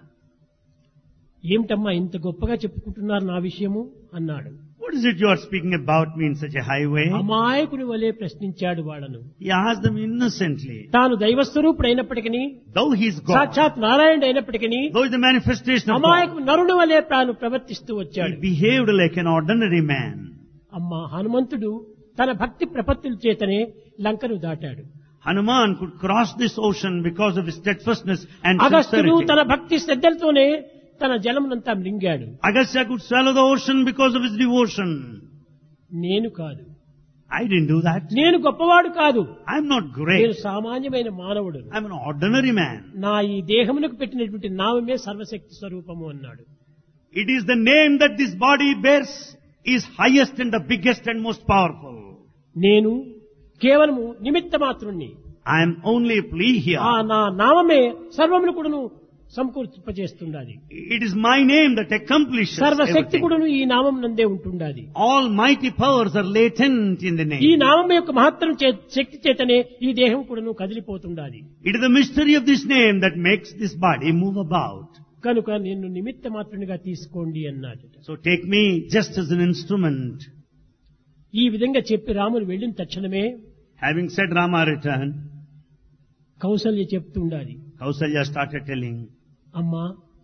ఏమిటమ్మా ఇంత గొప్పగా చెప్పుకుంటున్నారు నా విషయము అన్నాడు. What is it you are speaking about me in such a high way? అమాయకుని వలె ప్రశ్నించాడు వాళ్ళను. He asked them innocently. తాను దైవస్వరూపుడు అయినప్పటికీ, Though he is God, సాక్షాత్ నారాయణుడు అయినప్పటికీ, though he is the manifestation of God, అమాయకు నరుని వలె తాను ప్రవర్తిస్తూ వచ్చాడు. he behaved like an ordinary man. అమ్మా, హనుమంతుడు తన భక్తి ప్రపత్తుల చేతనే లంకను దాటాడు. Hanuman could cross this ocean because of his steadfastness and అగస్త్యుడు sincerity. తన భక్తి శ్రద్ధలతోనే తన జలమునంతా మింగాడు. Agastya could swallow the ocean because of his devotion. నేను కాదు, I didn't do that. నేను గొప్పవాడు కాదు, I'm not నేను great. సామాన్యమైన మానవుడు. I'm an ordinary man. నా ఈ దేహమునకు పెట్టినటువంటి నామమే సర్వశక్తి స్వరూపము అన్నాడు. It is the name that this body bears is highest and the biggest and most powerful. నేను కేవలము నిమిత్త మాత్రుణ్ణి. I am only a plea here. ఆ నా నామమే సర్వమును కూడాను సమకూర్చిపజేస్తుండాలి. It is my name that accomplishes సర్వశక్తి everything. కూడాను ఈ నామం నందే ఉంటుండాలి. All mighty powers are latent in the ఈ name. నామం యొక్క మహత్తరం చే- శక్తి చేతనే ఈ దేహం కూడాను కదిలిపోతుండాలి. It is the mystery of this name that makes this body move about. కనుక నిన్ను నిమిత్త మాత్రునిగా తీసుకోండి అన్నాడు. So take me just as an instrument. ఈ విధంగా చెప్పి రాముడు వెళ్ళిన తక్షణమే Having said, Rama returned. Kaushalya చెప్తుండాలి, Kausalya started telling, అమ్మా,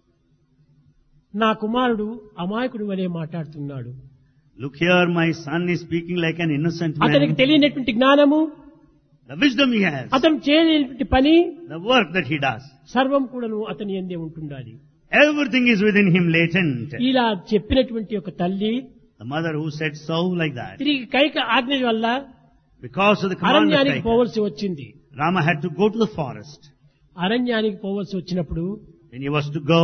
నా కుమారుడు అమాయకుడి వలె మాట్లాడుతున్నాడు. look here, my son is speaking like an innocent అతనికి man. తెలియనటువంటి జ్ఞానము, The wisdom he has, అతను చేయలేనటువంటి పని the work that he does, సర్వం కూడాను అతని యందే ఉంటుండాలి. everything is within him latent. ఇలా చెప్పినటువంటి ఒక తల్లి The mother who said so like that, తిరిగి కైక ఆజ్ఞ వల్ల because of the command of అరణ్యానికి Kaikeyi, పోవలసి వచ్చింది. Rama had to go to the forest. అరణ్యానికి పోవలసి వచ్చినప్పుడు When he was to go,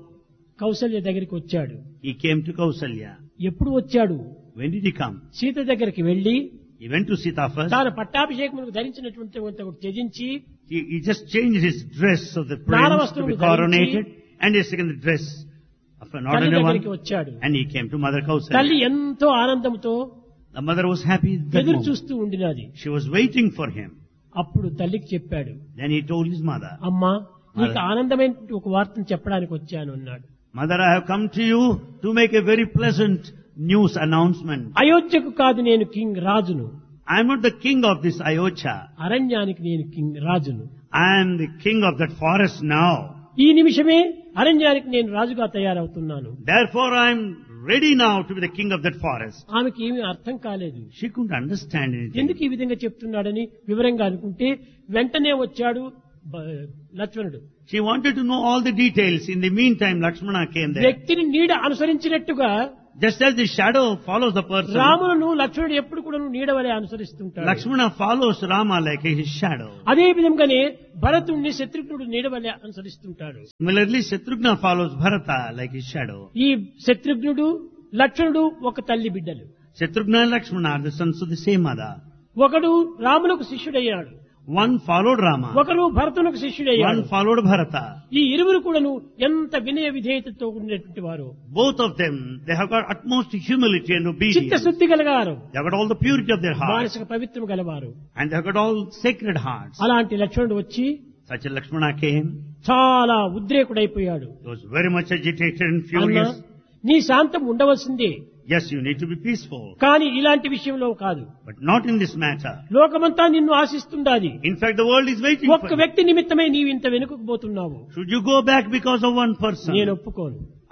Kaushalya దగ్గరికి వచ్చాడు. he came to Kausalya. ఎప్పుడు వచ్చాడు? When did he come? Sita దగ్గరికి వెళ్లి He went to Sita first. తాను పట్టాభిషేకములకు ధరించినటువంటి ఒకటి త్యజించి He, he just changed his dress of the Gnana prince to vastrumuలు be coronated and he taken the dress of an తల్లి ordinary దగ్గరికి one. వచ్చాడు. And he came to Mother తల్లి Kausalya. ఎంతో ఆనందంతో The mother was happy at that ఎదురు moment. చూస్తూ ఉండినది. She was waiting for him. అప్పుడు తల్లికి చెప్పాడు, Then he told his mother, అమ్మా, నీకు Mother. ఆనందమైన ఒక వార్తను చెప్పడానికి వచ్చాను అన్నాడు. Mother, I have come to you to make a very pleasant news announcement. అయోధ్యకు కాదు నేను కింగ్ రాజును, I am not the king of this Ayodhya. అరణ్యానికి నేను కింగ్ రాజును. I am the king of that forest now. ఈ నిమిషమే అరణ్యానికి నేను రాజుగా తయారవుతున్నాను. Therefore I am ready now to be the king of that forest. ఆమెకి ఏమీ అర్థం కాలేదు. She couldn't understand anything. ఎందుకు ఈ విధంగా చెప్తున్నాడని వివరంగా అనుకుంటే వెంటనే వచ్చాడు బ- లక్ష్మణుడు. She wanted to know all the details. In the meantime, Lakshmana came there. వ్యక్తిని నీడ అనుసరించినట్టుగా Just as the shadow follows the person, రాములను లక్ష్మణుడు ఎప్పుడు కూడా నీడ వలె అనుసరిస్తుంటాడు. Lakshmana follows Rama like his shadow. అదే విధంగానే భరతుణ్ణి శత్రుఘ్నుడు నీడ వలె అనుసరిస్తుంటాడు. Similarly, Shatrugna follows Bharata like his shadow. ఈ శత్రుఘ్నుడు లక్ష్మణుడు ఒక తల్లి బిడ్డలు. Shatrugna and Lakshmana are the sons of the same mother. ఒకడు రాములకు శిష్యుడయ్యాడు, One followed Rama, ఒకరు భరతునకు శిష్యుడయ్యాడు. one followed Bharata. ఈ ఇరువురు కూడాను ఎంత వినయ విధేయతతో ఉండినటువంటి వారు, Both of them, they have got utmost humility and obedience. చిత్తశుద్ధి గలవారు, They have got all the purity of their heart. మానసిక పవిత్రం గలవారు. And they have got all sacred hearts. అలాంటి లక్ష్మణుడు వచ్చి Such a Lakshmana came. చాలా ఉద్రేకుడైపోయాడు. He was very much agitated and అన్నా, furious. నీ శాంతం ఉండవలసిందే, Yes, you need to be peaceful. కానీ ఇలాంటి విషయంలో కాదు. But not in this matter. లోకమంతా నిన్ను ఆశిస్తుండాలి. In fact, the world is waiting for ఒక్క you. వ్యక్తి నిమిత్తమై నీవు ఇంత వెనుకకు పోతున్నావు. Should you go back because of one person? నేను ఒప్పుకోను.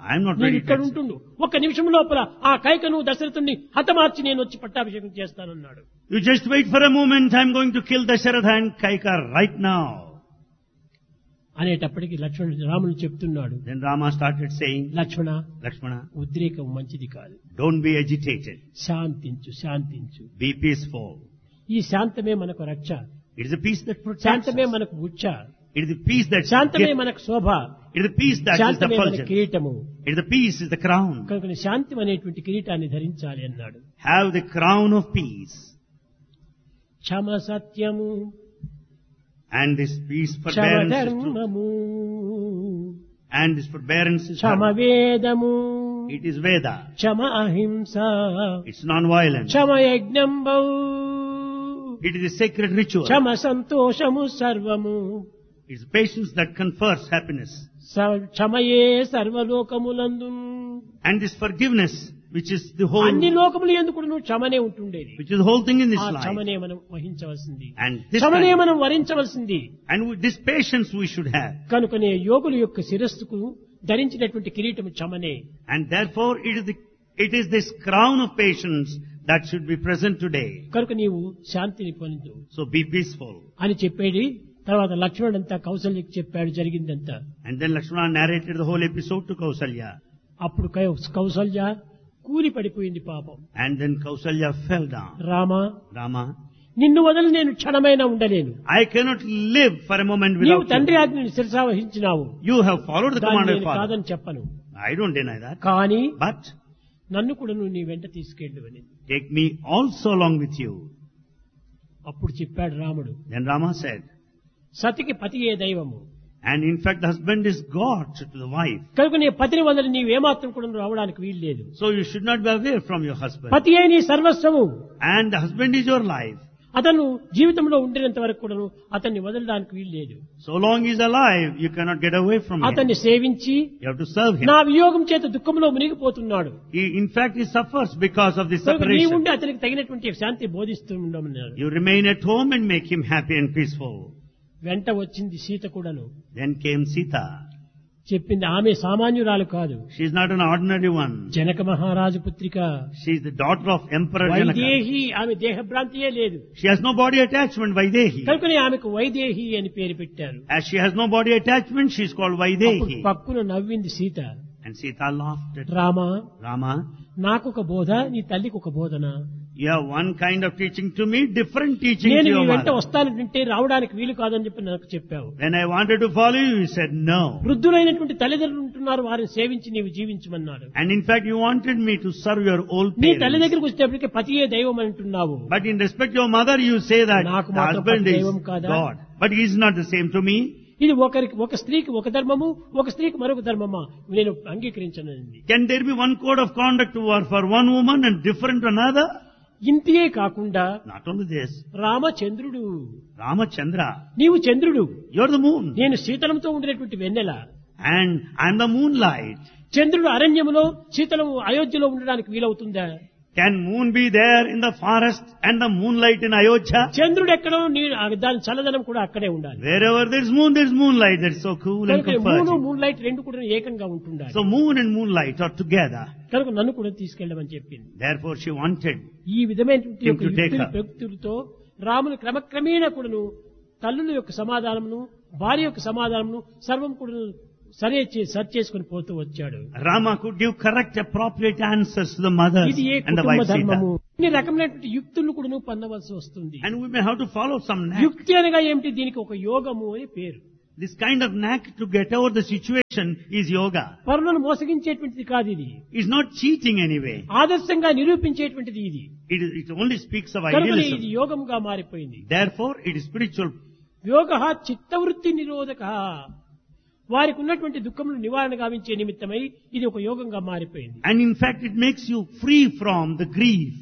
I am not నేను ready ఇక్కడ to accept. ఉంటుండు ఒక్క నిమిషం లోపల ఆ కైకను దశరథుని హతమార్చి నేను వచ్చి పట్టాభిషేకం చేస్తానన్నాడు. You just wait for a moment, I am going to kill Dasharatha and Kaika right now. అనేటప్పటికి లక్ష్మణుడు రాముడు చెప్తున్నాడు, Then Rama started saying, లక్ష్మణ Lakshmana, ఉద్రేకం మంచిది కాదు, don't be agitated. శాంతించు శాంతించు. Be peaceful. ఈ శాంతమే మనకు రక్ష, It is a peace that protects శాంతమే us. మనకు ఉచ్చ, It is the peace that శాంతమే gives. మనకు శోభ, It is the peace that is the శాంతమే మన fulgence. కిరీటము. It is the peace is the crown. కనుక శాంతి అనేటువంటి కిరీటాన్ని ధరించాలి అన్నాడు. Have the crown of peace. క్షమ సత్యము, And this peace Kshama forbearance is true. ధర్మము, And this forbearance is Kshama dharma. వేదము, It is Veda. క్షమ అహింస, It's non-violence. Kshama యజ్ఞంబౌ, It is a sacred ritual. క్షమ సంతోషము సర్వము, It's patience that confers happiness. స- క్షమయే సర్వలోకములందు. And this forgiveness, which is the whole, అన్ని లోకములు ఎందుకు నువ్వు క్షమనే ఉంటుండేది. which is the whole thing in this ఆ life. క్షమనే మనం వహించవలసింది, And this క్షమనే kind- మనం వరించవలసింది. and with this patience we should have. కనుకనే యోగుల యొక్క శిరస్సుకు ధరించినటువంటి కిరీటం క్షమనే. And therefore it is the, it is this crown of patience that should be present today. కనుక నీవు శాంతిని పొందు So be peaceful. అని చెప్పేది. తర్వాత లక్ష్మణుడంతా కౌసల్యకి చెప్పాడు జరిగిందంతా. And then Lakshmana narrated the whole episode to Kausalya. అప్పుడు కౌ- కౌసల్య కూలి పడిపోయింది పాపం. And then Kausalya fell down. Rama, Rama, నిన్ను వదిలి నేను క్షణమైనా ఉండలేను. I cannot live for a moment నీవు without తండ్రి you. ఆజ్ఞని శిరసా వహించినావు, You have followed the దాన్ని command of నేను father. కాదని చెప్పను. I don't deny that. కానీ But నన్ను కూడా నువ్వు నీ వెంట తీసుకెళ్ళు అని. take me also along with you. అప్పుడు చెప్పాడు రాముడు, Then Rama said, సతికి పతియే దైవము, and in fact the husband is God to the wife. కనుక నీ పతిని వదిలి నీవేమాత్రం కూడా రావడానికి వీలు లేదు. So you should not be away from your husband. పతి అయి నీ సర్వస్వము. And the husband is your life. అతను జీవితంలో ఉండినంత వరకు కూడాను అతన్ని వదలడానికి వీలు లేదు. So long he is alive, you cannot get away from him. అతన్ని సేవించి You have to serve him. నా వియోగం చేత దుఃఖంలో మునిగిపోతున్నాడు. He, in fact, he suffers because of this కనుక నీ separation. ఉండి అతనికి తగినటువంటి శాంతి బోధిస్తూ ఉండమన్నాడు. You remain at home and make him happy and peaceful. వెంట వచ్చింది సీత కూడాను. Then came Sita. చెప్పింది ఆమె సామాన్యురాలు కాదు, She is not an ordinary one. Janaka మహారాజు పుత్రిక. She is the daughter of Emperor Janaka. Vaidehi, ఆమె దేహభ్రాంతియే లేదు. She has no body attachment, Vaidehi. కనుకనే ఆమెకు వైదేహి అని పేరు పెట్టారు. As she has no body attachment, she is called అప్పుడు Vaidehi. పక్కున నవ్వింది Sita. And Sita laughed at Rama, Rama. నాకు ఒక బోధ, నీ తల్లికి ఒక బోధన. You have one kind of teaching to me, different teaching to నేను your నీ వెంట mother. వస్తానంటే రావడానికి వీలు కాదని చెప్పి నాకు చెప్పావు. When I wanted to follow you, you said no. వృద్ధులైనటువంటి తల్లిదండ్రులు ఉంటున్నారు, వారిని సేవించి నీవు జీవించమన్నాడు. And in fact, you wanted me to serve your old నీ తల్లి parents. దగ్గరికి వచ్చేటప్పటికి పతియే దైవం అంటున్నావు. But in respect to your mother, you say that నాకు the మాత్రం husband పతి is దైవం కాదా? God. But he is not the same to me. ఇది ఒకరికి ఒక స్త్రీకి ఒక ధర్మము, ఒక స్త్రీకి మరొక ధర్మమా, నేను అంగీకరించనండి. Can there be one code of conduct for for one woman and different to another? ఇంతియే కాకుండా Not only this, రామచంద్రుడు, Ramachandra, నీవు చంద్రుడు, you are the moon. నేను శీతలంతో ఉండేటువంటి వెన్నెల. And I am the moonlight. చంద్రుడు అరణ్యములో, శీతలము అయోధ్యలో ఉండడానికి వీలవుతుందా? Can moon be there in the forest and the moonlight in Ayodhya? చంద్రుడు ఎక్కడో నీ దాని చల్లదనం కూడా అక్కడే ఉండాలి. Wherever there is moon, there is moonlight. That is so cool and కనుక మూను comforting. మూన్ లైట్ రెండు కూడా ఏకంగా ఉంటుండాలి. So moon and moonlight are together. కనుక నన్ను కూడా తీసుకెళ్ళమని చెప్పింది. Therefore she wanted. ఈ విధమైనటువంటి Him యొక్క to take యుక్తులు her. ప్రయుక్తులతో రాముని క్రమక్రమేణా కూడాను తల్లుల యొక్క సమాధానమును, భార్య యొక్క సమాధానమును సర్వం కూడా సరే చే- సరి చేసుకుని పోతూ వచ్చాడు. Rama could give correct, appropriate answers to the mothers ఇది ఏ and the కుటుంబ wife ధర్మము. Sita. ఇన్ని రకమైనటువంటి యుక్తులను కూడా పొందవలసి వస్తుంది. And we may have to follow some knack. యుక్తి అనగా ఏమిటి? దీనికి ఒక యోగము అని పేరు. This kind of knack to get over the situation is yoga. పరులను మోసగించేటువంటిది కాదు ఇది. It's not cheating anyway. ఆదర్శంగా నిరూపించేటువంటిది ఇది. It, is, it only speaks of కనుక ఇది idealism. యోగంగా మారిపోయింది. Therefore, it is spiritual. యోగ చిత్తవృత్తి నిరోధక, వారికి ఉన్నటువంటి దుఃఖములు నివారణ గావించే నిమిత్తమై ఇది ఒక యోగంగా మారిపోయింది. And in fact, it makes you free from the grief.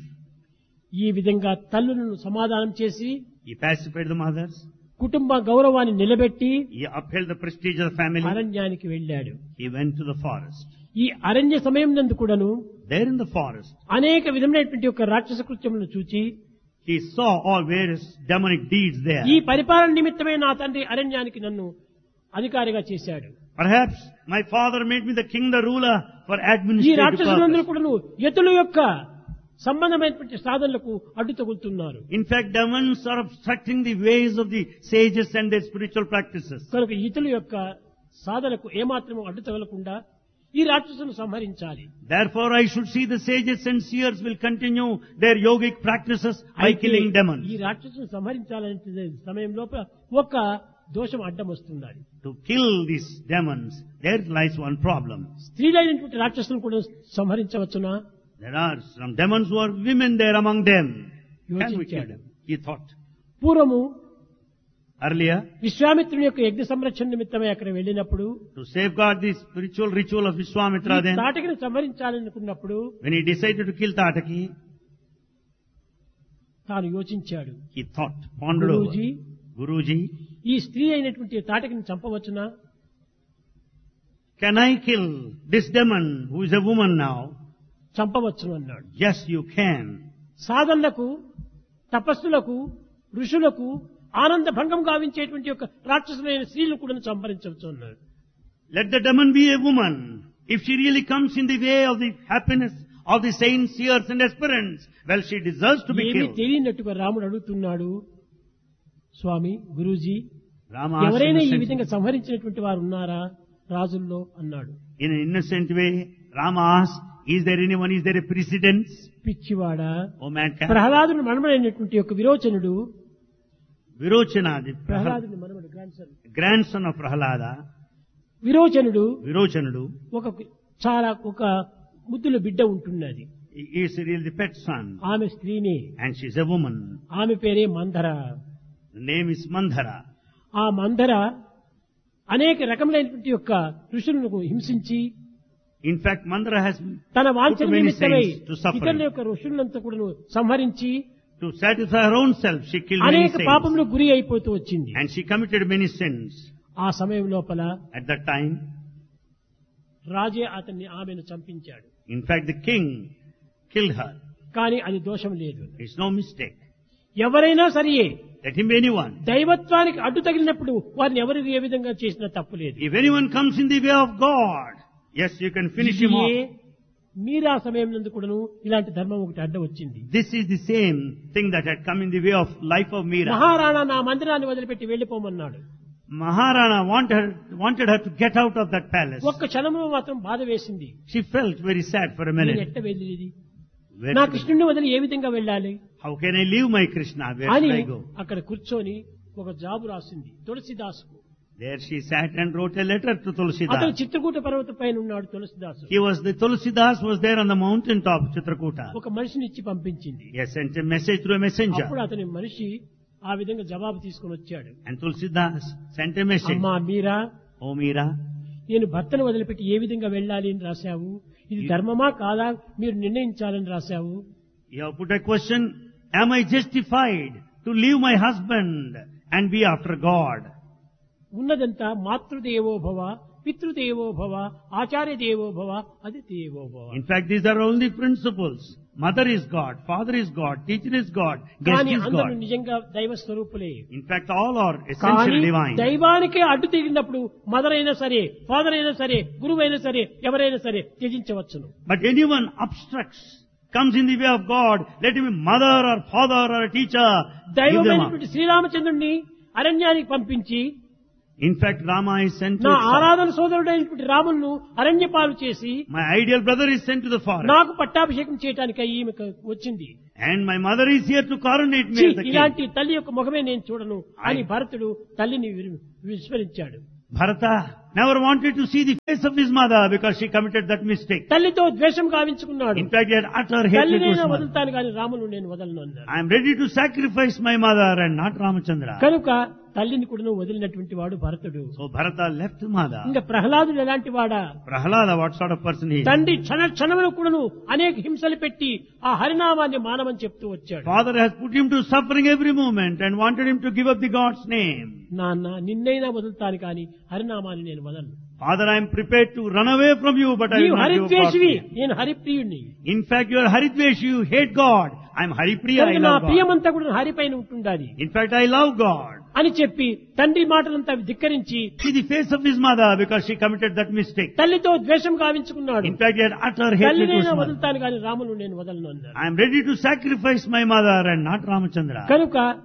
ఈ విధంగా తల్లులను సమాధానం చేసి He pacified the mothers. కుటుంబ గౌరవాన్ని నిలబెట్టి He upheld the prestige of the family. అరణ్యానికి వెళ్ళాడు. He went to the forest. ఈ అరణ్య సమయం నందు కూడాను There in the forest, అనేక విధమైనటువంటి ఒక రాక్షస కృత్యములను చూచి he saw all various demonic deeds there. ఈ పరిపాలన నిమిత్తమే నా తండ్రి అరణ్యానికి నన్ను అధికారిగా చేశాడు. Perhaps my father made me the king, the ruler for ఈ administrative రాక్షసులందరూ purpose. కూడాను యతుల యొక్క సంబంధమైనటువంటి సాధనలకు అడ్డు తగులుతున్నారు. In fact, demons are obstructing the ways of the sages and their spiritual practices. కనుక ఇతుల యొక్క సాధనకు ఏమాత్రము అడ్డు తగలకుండా ఈ రాక్షసులను సంహరించాలి. Therefore, I should see the sages and seers will continue their yogic practices by అయితే killing ఈ demons. రాక్షసులను సంహరించాలనే సమయం లోపల ఒక దోషం అడ్డం వస్తున్నది. To kill these demons, there lies one problem. స్త్రీలైనటువంటి రాక్షసులను కూడా సంహరించవచ్చునా? There are some demons who are women there among them. Can we kill them? He thought. పూర్వము Earlier, విశ్వామిత్రుని యొక్క యజ్ఞ సంరక్షణ నిమిత్తమై అక్కడ వెళ్ళినప్పుడు to safeguard the spiritual ritual of Vishwamitra then, తాటకిని సంహరించాలనుకున్నప్పుడు when he decided to kill Tataki, తాను యోచించాడు. he thought, pondered over. Guruji, Guruji, ఈ స్త్రీ అయినటువంటి తాటకిని చంపవచ్చునా? can I kill this demon who is a woman now? చంపవచ్చును అన్నాడు. Yes, you can. సాధనలకు, తపస్సులకు, ఋషులకు ఆనంద భంగం గావించేటువంటి యొక్క రాక్షసులైన స్త్రీలు కూడా సంహరించవచ్చు అన్నాడు. Let the demon be a woman. If she really comes in the way of the happiness of the saints, seers and aspirants, well, she deserves to be ఏమీ killed. తెలియనట్టుగా రాముడు అడుగుతున్నాడు, స్వామి గురూజీ, Rama asked ఎవరైనా ఈ innocently. విధంగా సంహరించినటువంటి వారు ఉన్నారా రాజుల్లో అన్నాడు. In an innocent way, Rama asked, is there anyone, is there a precedence? పిచ్చివాడా, Oh mankind. ప్రహ్లాదుని మనమడైనటువంటి యొక్క విరోచనుడు, Virochana, the ప్రహ్లాదుని మనమడు grandson, grandson of Prahlada, విరోచనుడు Virochanudu, ఒక చాలా ఒక ముద్దుల బిడ్డ ఉంటున్నది. he is really the pet son, ఆమె స్త్రీని, and she is a woman. ఆమె పేరే మందర. The name is Mandhara. ఆ మందర అనేక రకములైనటువంటి యొక్క ఋషులను హింసించి In fact, Mandhara has, తన put వాంఛన many నిమిత్తమై saints to suffer. ఇతరుల యొక్క ఋషులంతా కూడా సంహరించి To satisfy her own self, she killed many అనేక saints. పాపములు గురి అయిపోతూ వచ్చింది. And she committed many sins. ఆ సమయం లోపల At that time, రాజే అతన్ని ఆమెను చంపించాడు. in fact, the king killed her. కానీ అది దోషం లేదు. It's no mistake. ఎవరైనా సరియే Let him be anyone. దైవత్వానికి అడ్డు తగిలినప్పుడు వారిని ఎవరు ఏ విధంగా చేసినా తప్పు లేదు. If anyone comes in the way of God, yes, you can finish him ఇదియే off. మీరా సమయం నందు కూడాను ఇలాంటి ధర్మం ఒకటి అడ్డ వచ్చింది. This is the same thing that had come in the way of life of Meera. Maharana నా మందిరాన్ని వదిలిపెట్టి వెళ్లిపోమన్నాడు. Maharana wanted, wanted her to get out of that palace. ఒక్క క్షణంలో మాత్రం బాధ వేసింది. She felt very sad for a నేను minute. ఎట్ట వెళ్ళేది, Where నా should I- కృష్ణుడిని వదిలి ఏ విధంగా వెళ్ళాలి How can I leave my Krishna? Where అని should I go? అక్కడ కూర్చొని ఒక జాబు రాసింది తులసిదాసుకు. There she sat and wrote a letter to అతను Tulsidas. చిత్రకూట పర్వత పైన ఉన్నాడు తులసిదాసు. He was, the Tulsidas was there on the mountain top, Chitrakuta. ఒక మనిషిని ఇచ్చి పంపించింది. He has sent a message through a messenger. అప్పుడు అతని మనిషి ఆ విధంగా జవాబు తీసుకొని వచ్చాడు. And Tulsidas sent a message. అమ్మా మీరా, Oh Meera, నేను భర్తను వదిలిపెట్టి ఏ విధంగా వెళ్ళాలి అని రాశావు, ఇది ధర్మమా కాదా మీరు నిర్ణయించాలని రాశావు. you have put a question, am I justified to leave my husband and be after God? ఉన్నదంతా మాతృదేవో భవ, పితృదేవో భవ, ఆచార్య దేవో భవ, అది దేవో భవ. In fact, these are all the principles. Mother is God, father is God, teacher is God, guest కానీ is అందరూ God. నిజంగా దైవ స్వరూపులే. In fact, all are కానీ essentially divine. దైవానికే అడ్డు తిరిగినప్పుడు మదర్ అయినా సరే, ఫాదర్ అయినా సరే, గురువు అయినా సరే, ఎవరైనా సరే త్యజించవచ్చును. But anyone obstructs, comes in the way of God, let him be mother or father or a teacher, give them up. దైవమైనటువంటి శ్రీరామచంద్రుడిని అరణ్యానికి పంపించి In fact, Rama is sent to నా his son. ఆరాధన సోదరుడైనటువంటి రాములను అరణ్యపాలు చేసి My ideal brother is sent to the forest. నాకు పట్టాభిషేకం చేయడానికి ఈమె వచ్చింది. And my mother is here to coronate me ఛీ, as the king. ఇలాంటి తల్లి యొక్క ముఖమే నేను చూడను అని భరతుడు తల్లిని విరు- విస్మరించాడు. Bharata never wanted to see the face of his mother because she committed that mistake. తల్లితో ద్వేషం గావించుకున్నాడు. In fact, he had utter hatred to తల్లినైనా his mother. వదులుతాను కానీ రామును నేను వదలను అన్నాడు. I am ready to sacrifice my mother and not Ramachandra. కనుక తల్లిని కూడా వదిలినటువంటి వాడు భరతుడు. So Bharata left mother. ఇంకా ప్రహ్లాదుడు ఎలాంటి వాడా, Prahlada, what sort of person he is? తండ్రి క్షణ క్షణములు కూడాను అనేక హింసలు పెట్టి ఆ హరినామాన్ని మానమని చెప్తూ వచ్చాడు. Father has put him to suffering every moment and wanted him to give up the God's name. నాన్న నిన్నైనా వదులుతాను కానీ హరినామాన్ని నేను వదలను. Father, I am prepared to run away from you, but I నీవు will not give up God's హరిద్వేషివి, name. నేను హరిప్రియుణ్ణి. In fact, you are Haridvesh, you hate God. I am Haripriya, I కనుక నా love God. ప్రియమంతా కూడా హరిపైన ఉంటుండాలి. In fact, I love God. అని చెప్పి తండ్రి మాటలంతా ధిక్కరించి See the face of his mother because she committed that mistake. తల్లితో ద్వేషం గావించుకున్నాడు. In fact, he had utter hatred to తల్లినైనా his mother. వదులుతాను గాని రామును నేను వదలను అన్నాడు. I am ready to sacrifice my mother and not Ramachandra. కనుక